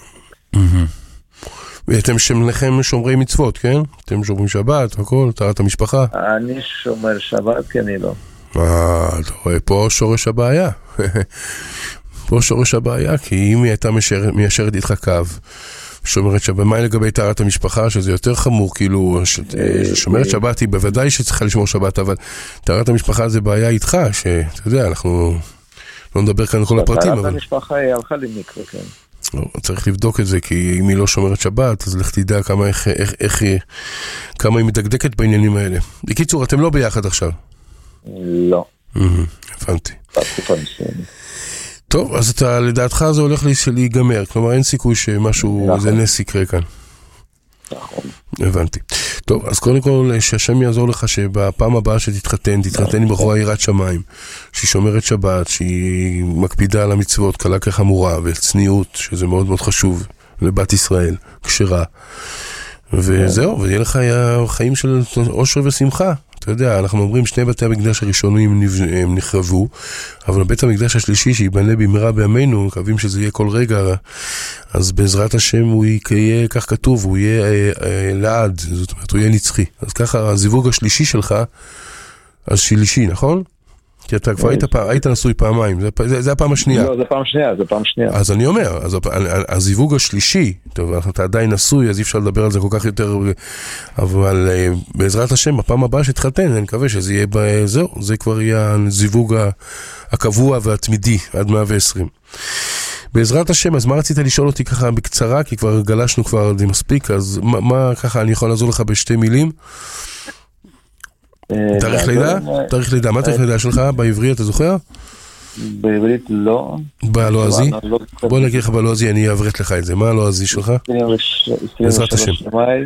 ואתם לכם שומרי מצוות, כן? אתם שומרים שבת, הכל, טהרת המשפחה? אני שומר שבת, כן, אני לא. אתה רואה, פה שורש הבעיה. פה שורש הבעיה, כי אם היא הייתה מיישרת איתך קו, שומרת שבת, מה לגבי טהרת המשפחה, שזה יותר חמור, כאילו, שומרת שבת היא בוודאי שצריכה לשמור שבת, אבל טהרת המשפחה זה בעיה איתך, שאתה יודע, אנחנו לא נדבר כאן על כל הפרטים. טהרת המשפחה היא הלכה למקווה, כן. צריך לבדוק את זה, כי אם היא לא שומרת שבת, אז לך תדע כמה היא מדקדקת בעניינים האלה. בקיצור, אתם לא ביחד עכשיו? לא. הבנתי. טוב, אז לדעתך זה הולך להיגמר, כלומר אין סיכוי שמשהו, זה נס יקרה כאן. נכון. הבנתי. טוב, אז קודם כל, שהשם יעזור לך שבפעם הבאה שתתחתן עם בחורה יראת שמיים, שהיא שומרת שבת, שהיא מקפידה על המצוות, קלה כחמורה, וצניעות, שזה מאוד מאוד חשוב לבת ישראל, כשרה. וזהו, ויהיה לך חיים של אושר ושמחה. אתה יודע, אנחנו אומרים שני בתי המקדש הראשונים הם נחרבו, אבל בית המקדש השלישי שיבנה במהרה בימינו, מקווים שזה יהיה כל רגע, אז בעזרת השם הוא יהיה, כך כתוב, הוא יהיה לעד, זאת אומרת, הוא יהיה נצחי. אז ככה הזיווג השלישי שלך, אז שלישי, נכון? כי אתה כבר היית נשוי פעמיים, זה הפעם השנייה. לא, זה פעם שנייה. אז אני אומר, הזיווג השלישי, טוב, אתה עדיין נשוי, אז אי אפשר לדבר על זה כל כך יותר, אבל בעזרת השם, הפעם הבאה שתחתן, אני מקווה שזה יהיה, זהו, זה כבר יהיה הזיווג הקבוע והתמידי, עד 120. בעזרת השם, אז מה רצית לשאול אותי ככה בקצרה, כי כבר גלשנו כבר די מספיק, אז מה ככה אני יכול לעזור לך בשתי מילים? תאריך לידה? תאריך לידה, מה תאריך לידה שלך? בעברי אתה זוכר? בעברית לא. בלועזי? בוא נגיד לך בלועזי, אני אעברת לך את זה. מה הלועזי שלך? 23 במאי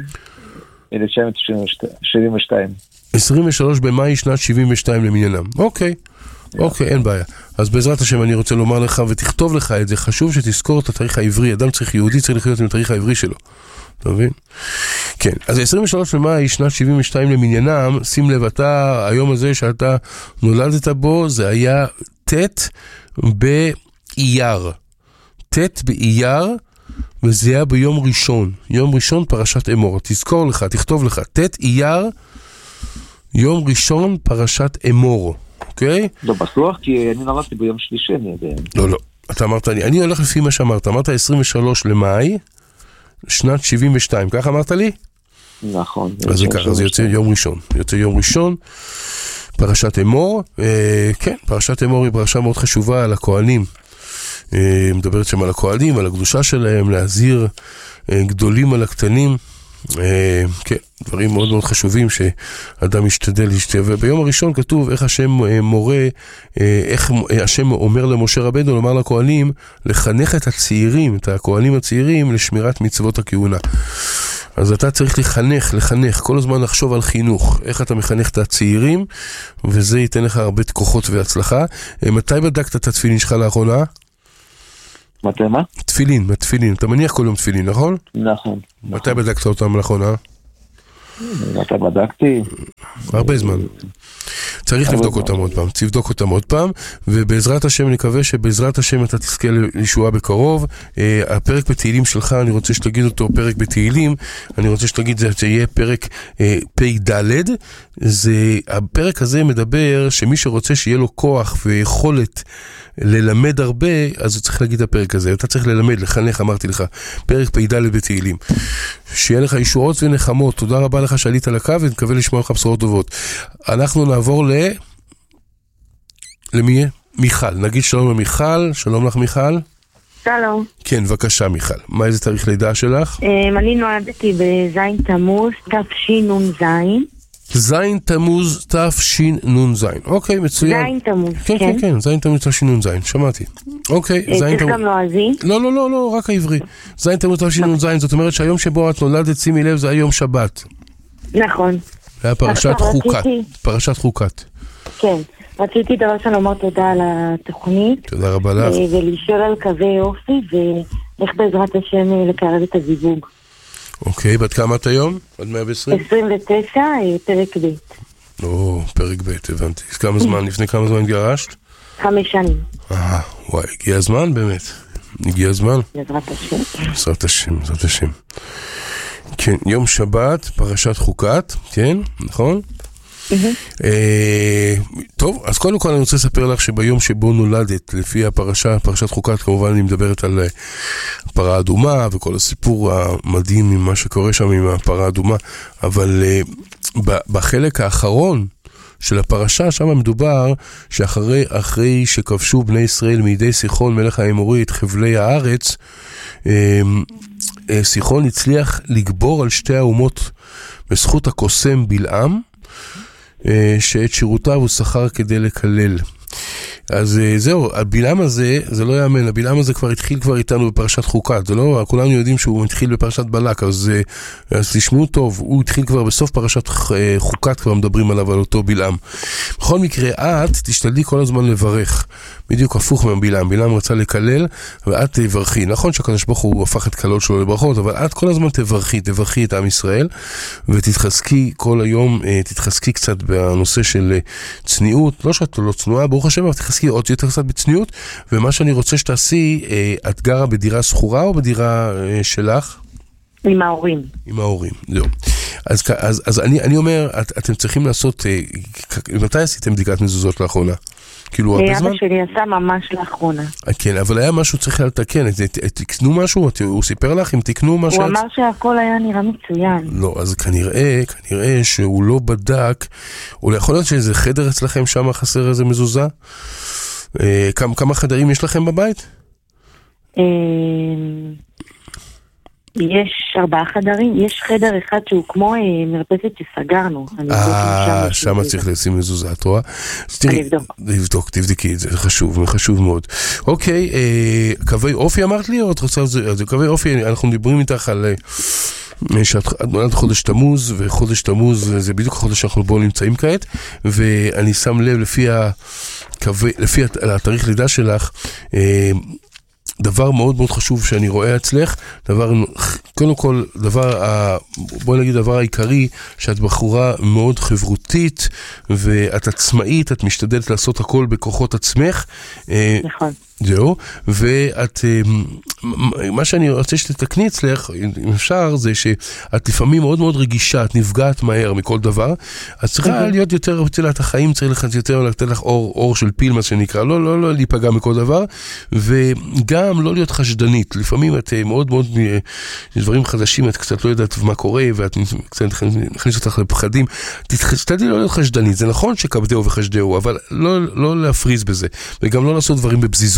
1972. 23 במאי שנת 72 למניינם. אוקיי, אין בעיה. אז בעזרת השם אני רוצה לומר לך ותכתוב לך את זה, חשוב שתזכור את התאריך העברי. אדם צריך יהודי, צריך לחיות עם התאריך העברי שלו. אתה מבין? כן, אז 23 במאי שנת 72 למניינם, שים לב, אתה, היום הזה שאתה נולדת בו, זה היה ת' באייר. ת' באייר, וזה היה ביום ראשון. יום ראשון פרשת אמור. תזכור לך, תכתוב לך, ת' אייר, יום ראשון פרשת אמור. אוקיי? לא בטוח, כי אני נולדתי ביום שלישי, אני יודע. לא, אתה אמרת לי, אני הולך לפי מה שאמרת, אמרת 23 למאי, שנת 72, כך אמרת לי? נכון. אז זה ככה, זה יוצא יום ראשון, פרשת אמור, כן, פרשת אמור היא פרשה מאוד חשובה על הכהנים, מדברת שם על הכהנים, על הקדושה שלהם, להזהיר גדולים על הקטנים, כן, דברים מאוד מאוד חשובים שאדם משתדל להשתדל. וביום הראשון כתוב איך השם מורה, איך השם אומר למשה רבנו, לומר לכהנים, לחנך את הצעירים, את הכהנים הצעירים, לשמירת מצוות הכהונה. אז אתה צריך לחנך, כל הזמן לחשוב על חינוך, איך אתה מחנך את הצעירים, וזה ייתן לך הרבה כוחות והצלחה. מתי בדקת את התפילין שלך לאחרונה? מתי מה? תפילין, אתה מניח כל יום תפילין, נכון? נכון. מתי בדקת אותם לאחרונה? מתי בדקתי? הרבה זמן. צריך לבדוק אותם עוד פעם, ובעזרת השם נקווה שבעזרת השם אתה תזכה לישועה בקרוב. הפרק בתהילים שלך, אני רוצה שתגיד אותו פרק בתהילים, אני רוצה שתגיד זה יהיה פרק פ"ד. הפרק הזה מדבר שמי שרוצה שיהיה לו כוח ויכולת ללמד הרבה, אז הוא צריך להגיד את הפרק הזה. אתה צריך ללמד, לחנך, אמרתי לך, פרק פ"ד בתהילים. שיהיה לך ישועות ונחמות. תודה רבה לך שעלית על הקו, ונקווה לשמוע לך בשורות טובות. אנחנו נעבור למי? מיכל. נגיד שלום למיכל. שלום לך מיכל. שלום. כן, בבקשה מיכל. מה איזה תאריך לידה שלך? אני נולדתי בזין תמוז, תשנ"ז. זין תמוז תשנ"ז. אוקיי, מצוין. זין תמוז, כן, זין תמוז תשנ"ז, שמעתי. אוקיי, צריך גם לועזי? לא, רק העברי. זין תמוז תשנ"ז, זאת אומרת שהיום שבו את נולדת, שימי לב, זה היום שבת. נכון. זה היה פרשת חוקת. כן, רציתי דבר שאני לומר תודה על התוכנית. תודה רבה לך. ולשאול על קווי אופי, ואיך בעזרת השם לקרב את הזיווג. אוקיי, בת כמה את היום? עד 120? 29, פרק ב'. פרק ב', הבנתי. לפני כמה זמן התגרשת? 5 שנים. וואי, הגיע הזמן באמת. הגיע הזמן. בעזרת השם. בעזרת השם. כן, יום שבת, פרשת חוקת, כן, נכון? טוב, אז קודם כל אני רוצה לספר לך שביום שבו נולדת, לפי פרשת חוקת, כמובן אני מדברת על הפרה האדומה וכל הסיפור המדהים עם מה שקורה שם עם הפרה האדומה, אבל בחלק האחרון של הפרשה, שם מדובר שאחרי שכבשו בני ישראל מידי סיחון מלך האמורי את חבלי הארץ, סיחון הצליח לגבור על שתי האומות בזכות הקוסם בלעם, שאת שירותיו הוא שכר כדי לקלל. אז זהו, הבלעם הזה, זה לא יאמן, הבלעם הזה כבר התחיל איתנו בפרשת חוקת, זה לא, כולנו יודעים שהוא התחיל בפרשת בלק, אז תשמעו טוב, הוא התחיל כבר בסוף פרשת חוקת, כבר מדברים עליו, על אותו בלעם. בכל מקרה, את תשתדלי כל הזמן לברך, בדיוק הפוך מהבלעם, בלעם רצה לקלל, ואת תברכי, נכון שהקדוש ברוך הוא הפך את קלות שלו לברכות, אבל את כל הזמן תברכי את עם ישראל, ותתחזקי כל היום, תתחזקי קצת בנושא של צניעות, לא שאת לא צנועה, ברוך השם, אבל תתחזקי עוד יותר קצת בצניעות, ומה שאני רוצה שתעשי, את גרה בדירה סחורה או בדירה שלך? עם ההורים. עם ההורים, זהו. אז אני אומר, אתם צריכים לעשות, מתי עשיתם בדיקת מזוזות לאחרונה? כאילו הרבה זמן? אבא שלי עשה ממש לאחרונה. כן, אבל היה משהו צריך לתקן, תקנו משהו? הוא סיפר לך אם תקנו משהו? הוא אמר שהכל היה נראה מצוין. לא, אז כנראה שהוא לא בדק, או יכול להיות שאיזה חדר אצלכם שם חסר איזה מזוזה? כמה חדרים יש לכם בבית? יש 4 חדרים, יש חדר אחד שהוא כמו מרפסת שסגרנו. שם צריך לשים מזוזה, את רואה? לבדוק. תבדקי את זה, זה חשוב מאוד. אוקיי, קווי אופי אמרת לי, או את רוצה, זה קווי אופי, אנחנו מדברים איתך על שאת נולדת חודש תמוז, וחודש תמוז זה בדיוק החודש שאנחנו בו נמצאים כעת, ואני שם לב לפי התאריך לידה שלך, דבר מאוד מאוד חשוב שאני רואה אצלך, קודם כל, בואי נגיד דבר העיקרי, שאת בחורה מאוד חברותית, ואת עצמאית, את משתדלת לעשות הכל בכוחות עצמך. נכון. זהו, ואת, מה שאני רוצה שתתקני אצלך, אם אפשר, זה שאת לפעמים מאוד מאוד רגישה, את נפגעת מהר מכל דבר, אז צריכה להיות יותר, את החיים צריך לך יותר, לתת לך אור של פיל, מה שנקרא, לא להיפגע מכל דבר, וגם לא להיות חשדנית, לפעמים את מאוד מאוד, דברים חדשים, את קצת לא יודעת מה קורה, ואת קצת נכניס אותך לפחדים, תשתדלי לא להיות חשדנית, זה נכון שכבדהו וחשדהו, אבל לא להפריז בזה, וגם לא לעשות דברים בבזיזות,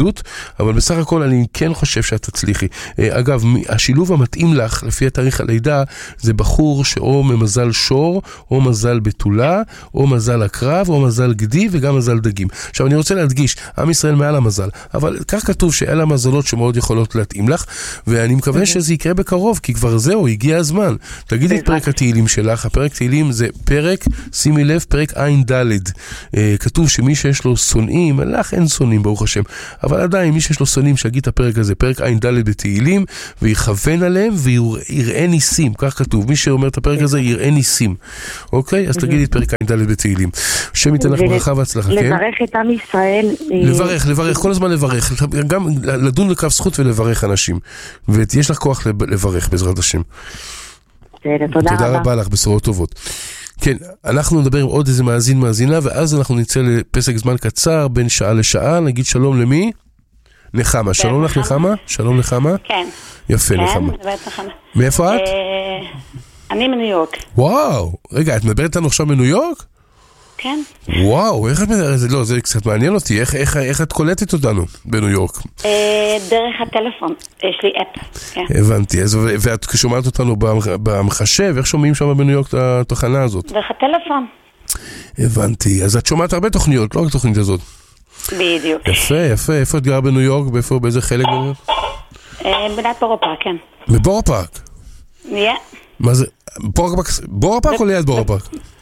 בקלות, אבל בסך הכל אני כן חושב שאת תצליחי. אגב, השילוב המתאים לך, לפי התאריך הלידה, זה בחור שאו ממזל שור, או מזל בתולה, או מזל הקרב, או מזל גדי, וגם מזל דגים. עכשיו, אני רוצה להדגיש, עם ישראל מעל המזל, אבל כך כתוב שאלה מזלות שמאוד יכולות להתאים לך, ואני מקווה שזה יקרה בקרוב, כי כבר זהו, הגיע הזמן. תגידי את פרק התהילים שלך, הפרק תהילים זה פרק, שימי לב, פרק עין ד'. כתוב שמי שיש לו שונאים, לך אין שונאים ברוך השם, אבל עדיין מי שיש לו שונאים שיגיד את הפרק הזה, פרק עין ד' בתהילים, ויכוון עליהם ויראה ניסים, כך כתוב, מי שאומר את הפרק הזה יראה ניסים. אוקיי? אז תגידי את פרק עין ד' בתהילים. השם ייתן לך ברכה והצלחה, כן? לברך את עם ישראל. לברך, כל הזמן לברך, גם לדון לכף זכות ולברך אנשים, ויש לך כוח לברך בעזרת השם. תודה רבה לך, בשורות טובות. כן, אנחנו נדבר עם עוד איזה מאזינה, ואז אנחנו נצא לפסק זמן קצר, בין שעה לשעה, נגיד שלום למי? נחמה, שלום לך נחמה? שלום נחמה? כן. יפה נחמה. מאיפה את? אני מניו יורק. וואו, רגע, את מדברת לנו עכשיו מניו יורק? כן. וואו, איך את מדברת? לא, זה קצת מעניין אותי, איך את קולטת אותנו בניו יורק? דרך הטלפון, יש לי אפ. הבנתי, ואת שומעת אותנו במחשב, איך שומעים שם בניו יורק את התוכנה הזאת? דרך הטלפון. הבנתי, אז את שומעת הרבה תוכניות, לא רק התוכנית הזאת. בדיוק. יפה, איפה את גרה בניו יורק? באיזה חלק בניו יורק? בנת בורפארק, כן. בבורפארק? מה זה? בורפארק או ליד בורפארק?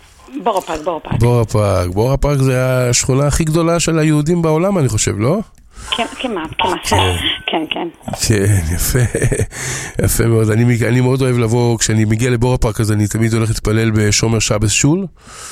בורפארק זה השכונה הכי גדולה של היהודים בעולם, אני חושב, לא? כמעט. כן. כן, יפה מאוד. אני מאוד אוהב לבוא, כשאני מגיע לבורפארק, אז אני תמיד הולך להתפלל בשומר שבס שול,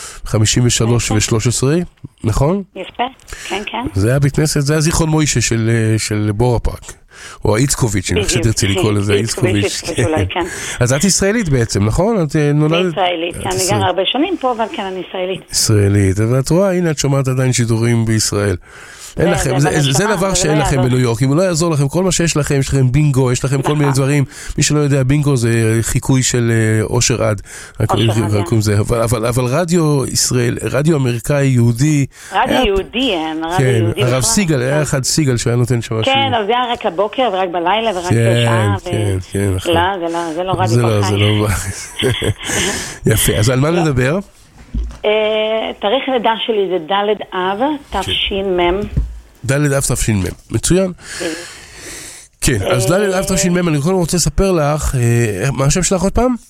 53 ו-13, נכון? יפה, כן. זה הבית כנסת, זה הזיכרון מוישה של בורפארק. או האיצקוביץ', אני חושב שתרצי לקרוא לזה, האיצקוביץ'. אז את ישראלית בעצם, נכון? את נולדת? ישראלית, אני גר הרבה שנים פה, אבל כן, אני ישראלית. ישראלית, ואת רואה, הנה את שומעת עדיין שידורים בישראל. אין לכם, זה דבר שאין לכם בניו יורק, אם הוא לא יעזור לכם, כל מה שיש לכם, יש לכם בינגו, יש לכם כל מיני דברים, מי שלא יודע, בינגו זה חיקוי של אושר עד, אבל רדיו ישראל, רדיו אמריקאי, יהודי, רדיו יהודי, הרב סיגל, היה אחד סיגל שהיה נותן שם משהו. כן, אבל זה היה רק הבוקר ורק בלילה ורק בשעה, לא, זה לא רדיו בחיים. יפה, אז על מה נדבר? תאריך הלידה שלי זה ד' אב תש"מ. ד' אב תש"מ, מצוין. כן, אז ד' אב תש"מ, אני קודם רוצה לספר לך, מה השם שלך עוד פעם?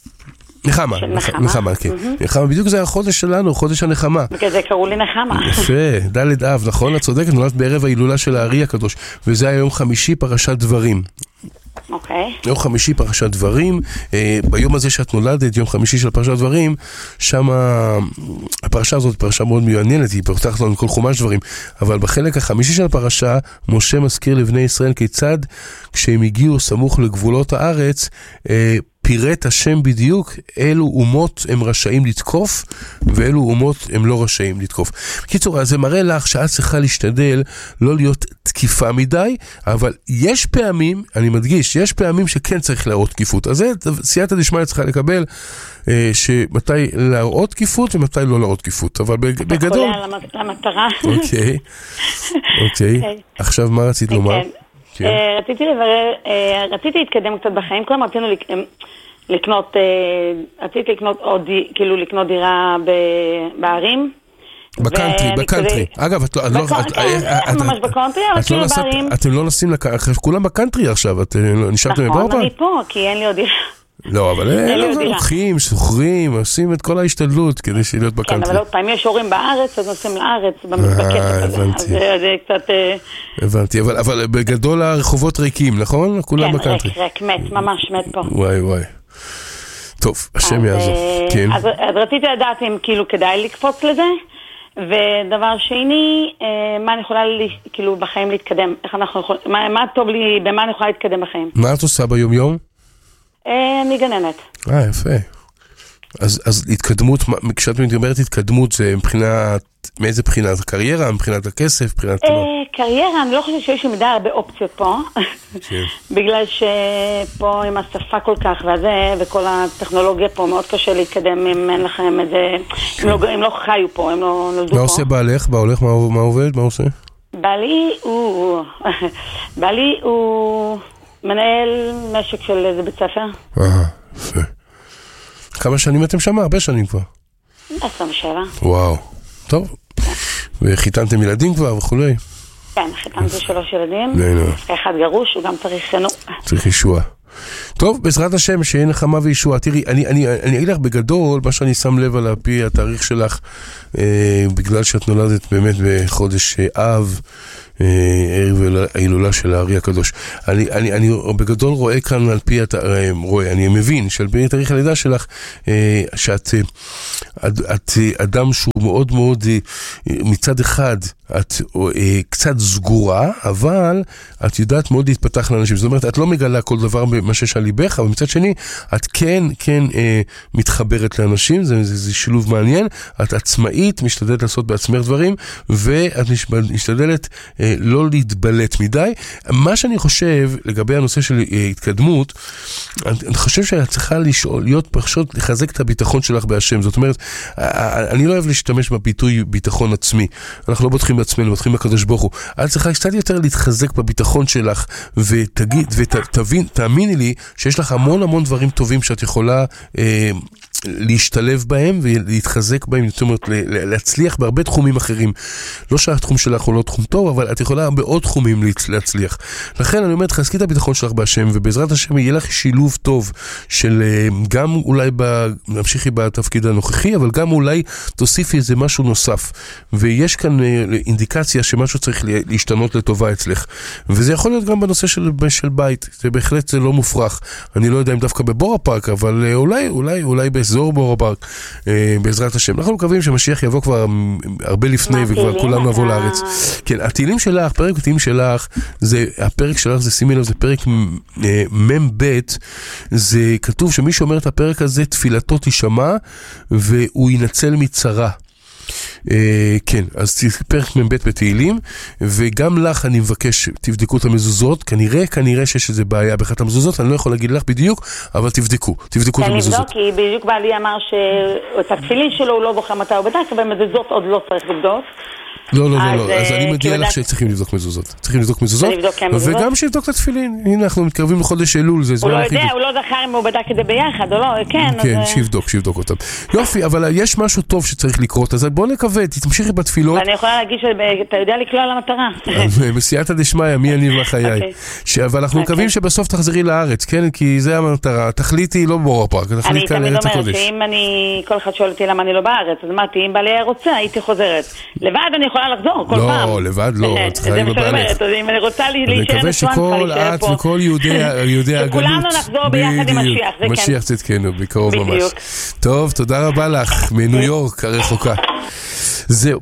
נחמה, כן. נחמה, בדיוק זה החודש שלנו, חודש הנחמה. בגלל זה קראו לי נחמה. יפה, ד' אב, נכון? את צודקת, נולדת בערב ההילולה של הארי הקדוש, וזה היה יום חמישי פרשת דברים. אוקיי. יום חמישי פרשת דברים, ביום הזה שאת נולדת, יום חמישי של פרשת דברים, שם הפרשה הזאת פרשה מאוד מעניינת, היא פותחת לנו כל חומש דברים, אבל בחלק החמישי של הפרשה, משה מזכיר לבני ישראל כיצד, כשהם הגיעו סמוך לגבולות הארץ, פירט השם בדיוק אילו אומות הם רשאים לתקוף ואילו אומות הם לא רשאים לתקוף. בקיצור, זה מראה לך שאת צריכה להשתדל לא להיות תקיפה מדי, אבל יש פעמים, אני מדגיש, יש פעמים שכן צריך להראות תקיפות. אז זה סייעתא דשמיא צריכה לקבל שמתי להראות תקיפות ומתי לא להראות תקיפות. אבל בגדול... אתה קולע למטרה. אוקיי. עכשיו מה רצית לומר? רציתי לברר, רציתי להתקדם קצת בחיים, כלומר רצינו לקנות עוד, כאילו לקנות דירה בערים. בקנטרי. אגב, את לא... ממש בקנטרי, אבל כאילו בערים. אתם לא נסים כולם בקנטרי עכשיו, אתם נשארתם בבורפארק? נכון, אני פה, כי אין לי עוד דירה. לא, אבל לוקחים, סוחרים, עושים את כל ההשתדלות כדי להיות בקנטרי. כן, אבל עוד פעם יש הורים בארץ, אז נוסעים לארץ, בקטע הזה. אז זה קצת... הבנתי, אבל בגדול הרחובות ריקים, נכון? כולם בקנטרי. כן, ריק, מת, ממש מת פה. וואי. טוב, השם יעזור. אז רציתי לדעת אם כאילו כדאי לקפוץ לזה, ודבר שני, מה אני יכולה כאילו בחיים להתקדם? איך אנחנו יכולים... מה טוב לי, במה אני יכולה להתקדם בחיים? מה את עושה ביום יום? אני גננת. יפה. אז התקדמות, כשאת מדברת התקדמות, זה מבחינת, מאיזה בחינה? זה קריירה, מבחינת הכסף, מבחינת... קריירה, אני לא חושבת שיש לי מדי הרבה אופציות פה, בגלל שפה עם השפה כל כך וזה, וכל הטכנולוגיה פה מאוד קשה להתקדם אם אין לכם איזה, הם לא חיו פה, הם לא נולדו פה. מה עושה בעלך? מה עובד? מה עושה? בעלי הוא מנהל משק של איזה בית ספר. יפה. כמה שנים אתם שם? הרבה שנים כבר. 27. וואו. טוב. וחיתנתם ילדים כבר וכולי? כן, חיתנתי 3 ילדים. אחד גרוש, הוא גם צריך חינוך. צריך ישוע. טוב, בעזרת השם, שיהיה נחמה וישוע. תראי, אני אגיד לך בגדול, מה שאני שם לב על פי התאריך שלך, בגלל שאת נולדת באמת בחודש אב, ערב ההילולה של הארי הקדוש. אני בגדול רואה כאן על פי אני מבין שעל פי תאריך הלידה שלך, שאת אדם שהוא מאוד מאוד, מצד אחד, את קצת סגורה, אבל את יודעת מאוד להתפתח לאנשים. זאת אומרת, את לא מגלה כל דבר מה שיש על ליבך, אבל מצד שני, את כן מתחברת לאנשים, זה שילוב מעניין. את עצמאית, משתדלת לעשות בעצמך דברים, ואת משתדלת לא להתבלט מדי. מה שאני חושב לגבי הנושא של התקדמות, אני חושב שאת צריכה להיות פשוט לחזק את הביטחון שלך בהשם. זאת אומרת, אני לא אוהב להשתמש בביטוי ביטחון עצמי. אנחנו לא בוטחים בעצמנו, בוטחים בקדוש ברוך הוא. את צריכה קצת יותר להתחזק בביטחון שלך, ותאמיני לי שיש לך המון דברים טובים שאת יכולה להשתלב בהם ולהתחזק בהם, זאת אומרת, להצליח בהרבה תחומים אחרים. לא שהתחום שלך הוא לא תחום טוב, אבל את יכולה בעוד תחומים להצליח. לכן אני אומר, תחזקי את הביטחון שלך בהשם, ובעזרת השם יהיה לך שילוב טוב של גם אולי נמשיכי בתפקיד הנוכחי, אבל גם אולי תוסיפי איזה משהו נוסף. ויש כאן אינדיקציה שמשהו צריך להשתנות לטובה אצלך. וזה יכול להיות גם בנושא של בית. זה בהחלט זה לא מופרך. אני לא יודע אם דווקא בבור הפארק, אבל אולי באזור בור הפארק, בעזרת השם. אנחנו מקווים שמשיח יבוא כבר הרבה לפני, וכבר כולנו נבוא לארץ. כן, התהילים שלך, פרק התהילים שלך, הפרק שלך זה, שימי לב, זה פרק מ"ב, זה כתוב שמי שאומר את הפרק הזה, תפילתו תשמע, והוא ינצל מצרה. כן, אז פרק מ"ב בתהילים, וגם לך אני מבקש תבדקו את המזוזות. כנראה שיש איזה בעיה באחת המזוזות, אני לא יכול להגיד לך בדיוק, אבל תבדקו את המזוזות. כי בדיוק בעלי אמר שאת התפילין שלו הוא לא בוחר מתי הוא בדק, אבל מזוזות עוד לא צריך לבדוק. לא, אז אני מגיע לך שצריכים לבדוק מזוזות. צריכים לבדוק מזוזות, וגם שיבדוק את התפילין. הנה, אנחנו מתקרבים לחודש אלול, זה הוא לא יודע, הוא לא זכר אם הוא בדק את זה ביחד או לא, כן. כן, שיבדוק אותם. יופי, אבל יש משהו טוב שצריך לקרות, אז בוא נקווה, תמשיכי בתפילות. אני יכולה להגיד שאתה יודע לקלוע למטרה. בסייעתא דשמיא, מי אני וחיי. אבל אנחנו מקווים שבסוף תחזרי לארץ, כן? כי זה המטרה. תחליטי לא בור הפארק, תחליט כאן ארץ הקודש. שאם כל אחד שואל אותי למה אני לא בארץ, אז אמרתי, אם בעלי רוצה, הייתי חוזרת. לבד אני יכולה לחזור כל פעם. לא, לבד לא, את צריכה עם הבעלך. אם אני רוצה להישאר מקווה שכל את וכל יהודי הגלות, שכולנו נחזור ביחד עם משיח, זה כן. משיח צדקנו, בקרוב ממש. טוב, תודה רבה לך, מניו יורק הרחוקה. זהו.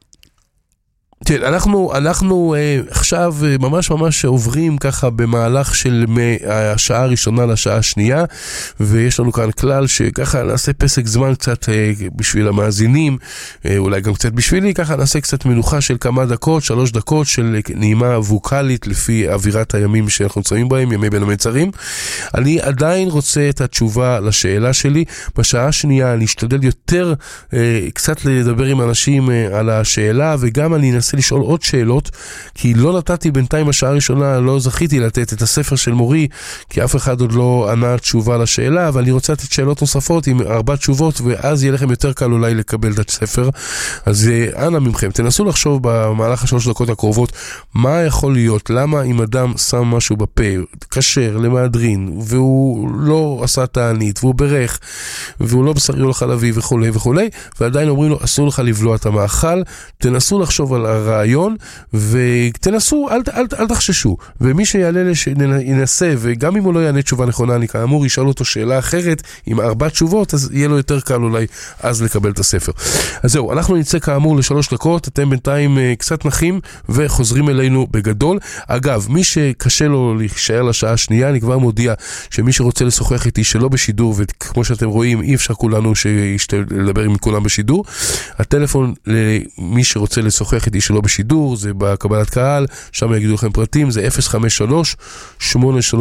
כן, אנחנו עכשיו ממש עוברים ככה במהלך של השעה הראשונה לשעה השנייה, ויש לנו כאן כלל שככה נעשה פסק זמן קצת בשביל המאזינים, אולי גם קצת בשבילי, ככה נעשה קצת מנוחה של כמה דקות, 3 דקות של נעימה ווקלית לפי אווירת הימים שאנחנו נמצאים בהם, ימי בין המצרים. אני עדיין רוצה את התשובה לשאלה שלי. בשעה השנייה אני אשתדל יותר קצת לדבר עם אנשים על השאלה, וגם אני אנסה לשאול עוד שאלות, כי לא נתתי בינתיים השעה הראשונה, לא זכיתי לתת את הספר של מורי, כי אף אחד עוד לא ענה תשובה לשאלה, אבל אני רוצה לתת שאלות נוספות עם 4 תשובות, ואז יהיה לכם יותר קל אולי לקבל את הספר. אז אנא ממכם, תנסו לחשוב במהלך 3 דקות הקרובות, מה יכול להיות, למה אם אדם שם משהו בפה, קשר למהדרין, והוא לא עשה תענית, והוא ברך, והוא לא בשרי או חלבי וכו', ועדיין אומרים לו, אסור לך לבלוע את המאכל. תנסו לחשוב על הרעיון, ותנסו, אל תחששו. ומי שיעלה ינסה, וגם אם הוא לא יענה תשובה נכונה, אני כאמור ישאל אותו שאלה אחרת, עם 4 תשובות, אז יהיה לו יותר קל אולי אז לקבל את הספר. אז זהו, אנחנו נצא כאמור ל3 דקות, אתם בינתיים קצת נחים, וחוזרים אלינו בגדול. אגב, מי שקשה לו להישאר לשעה השנייה, אני כבר מודיע שמי שרוצה לשוחח איתי שלא בשידור, וכמו שאתם רואים, אי אפשר כולנו לדבר עם כולם בשידור. הטלפון למי שרוצה לשוחח איתי שלא בשידור, זה בקבלת קהל, שם יגידו לכם פרטים, זה 053-835-6229,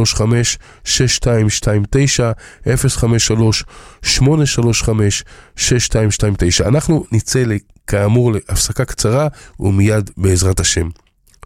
053-835-6229. אנחנו נצא כאמור להפסקה קצרה, ומיד בעזרת השם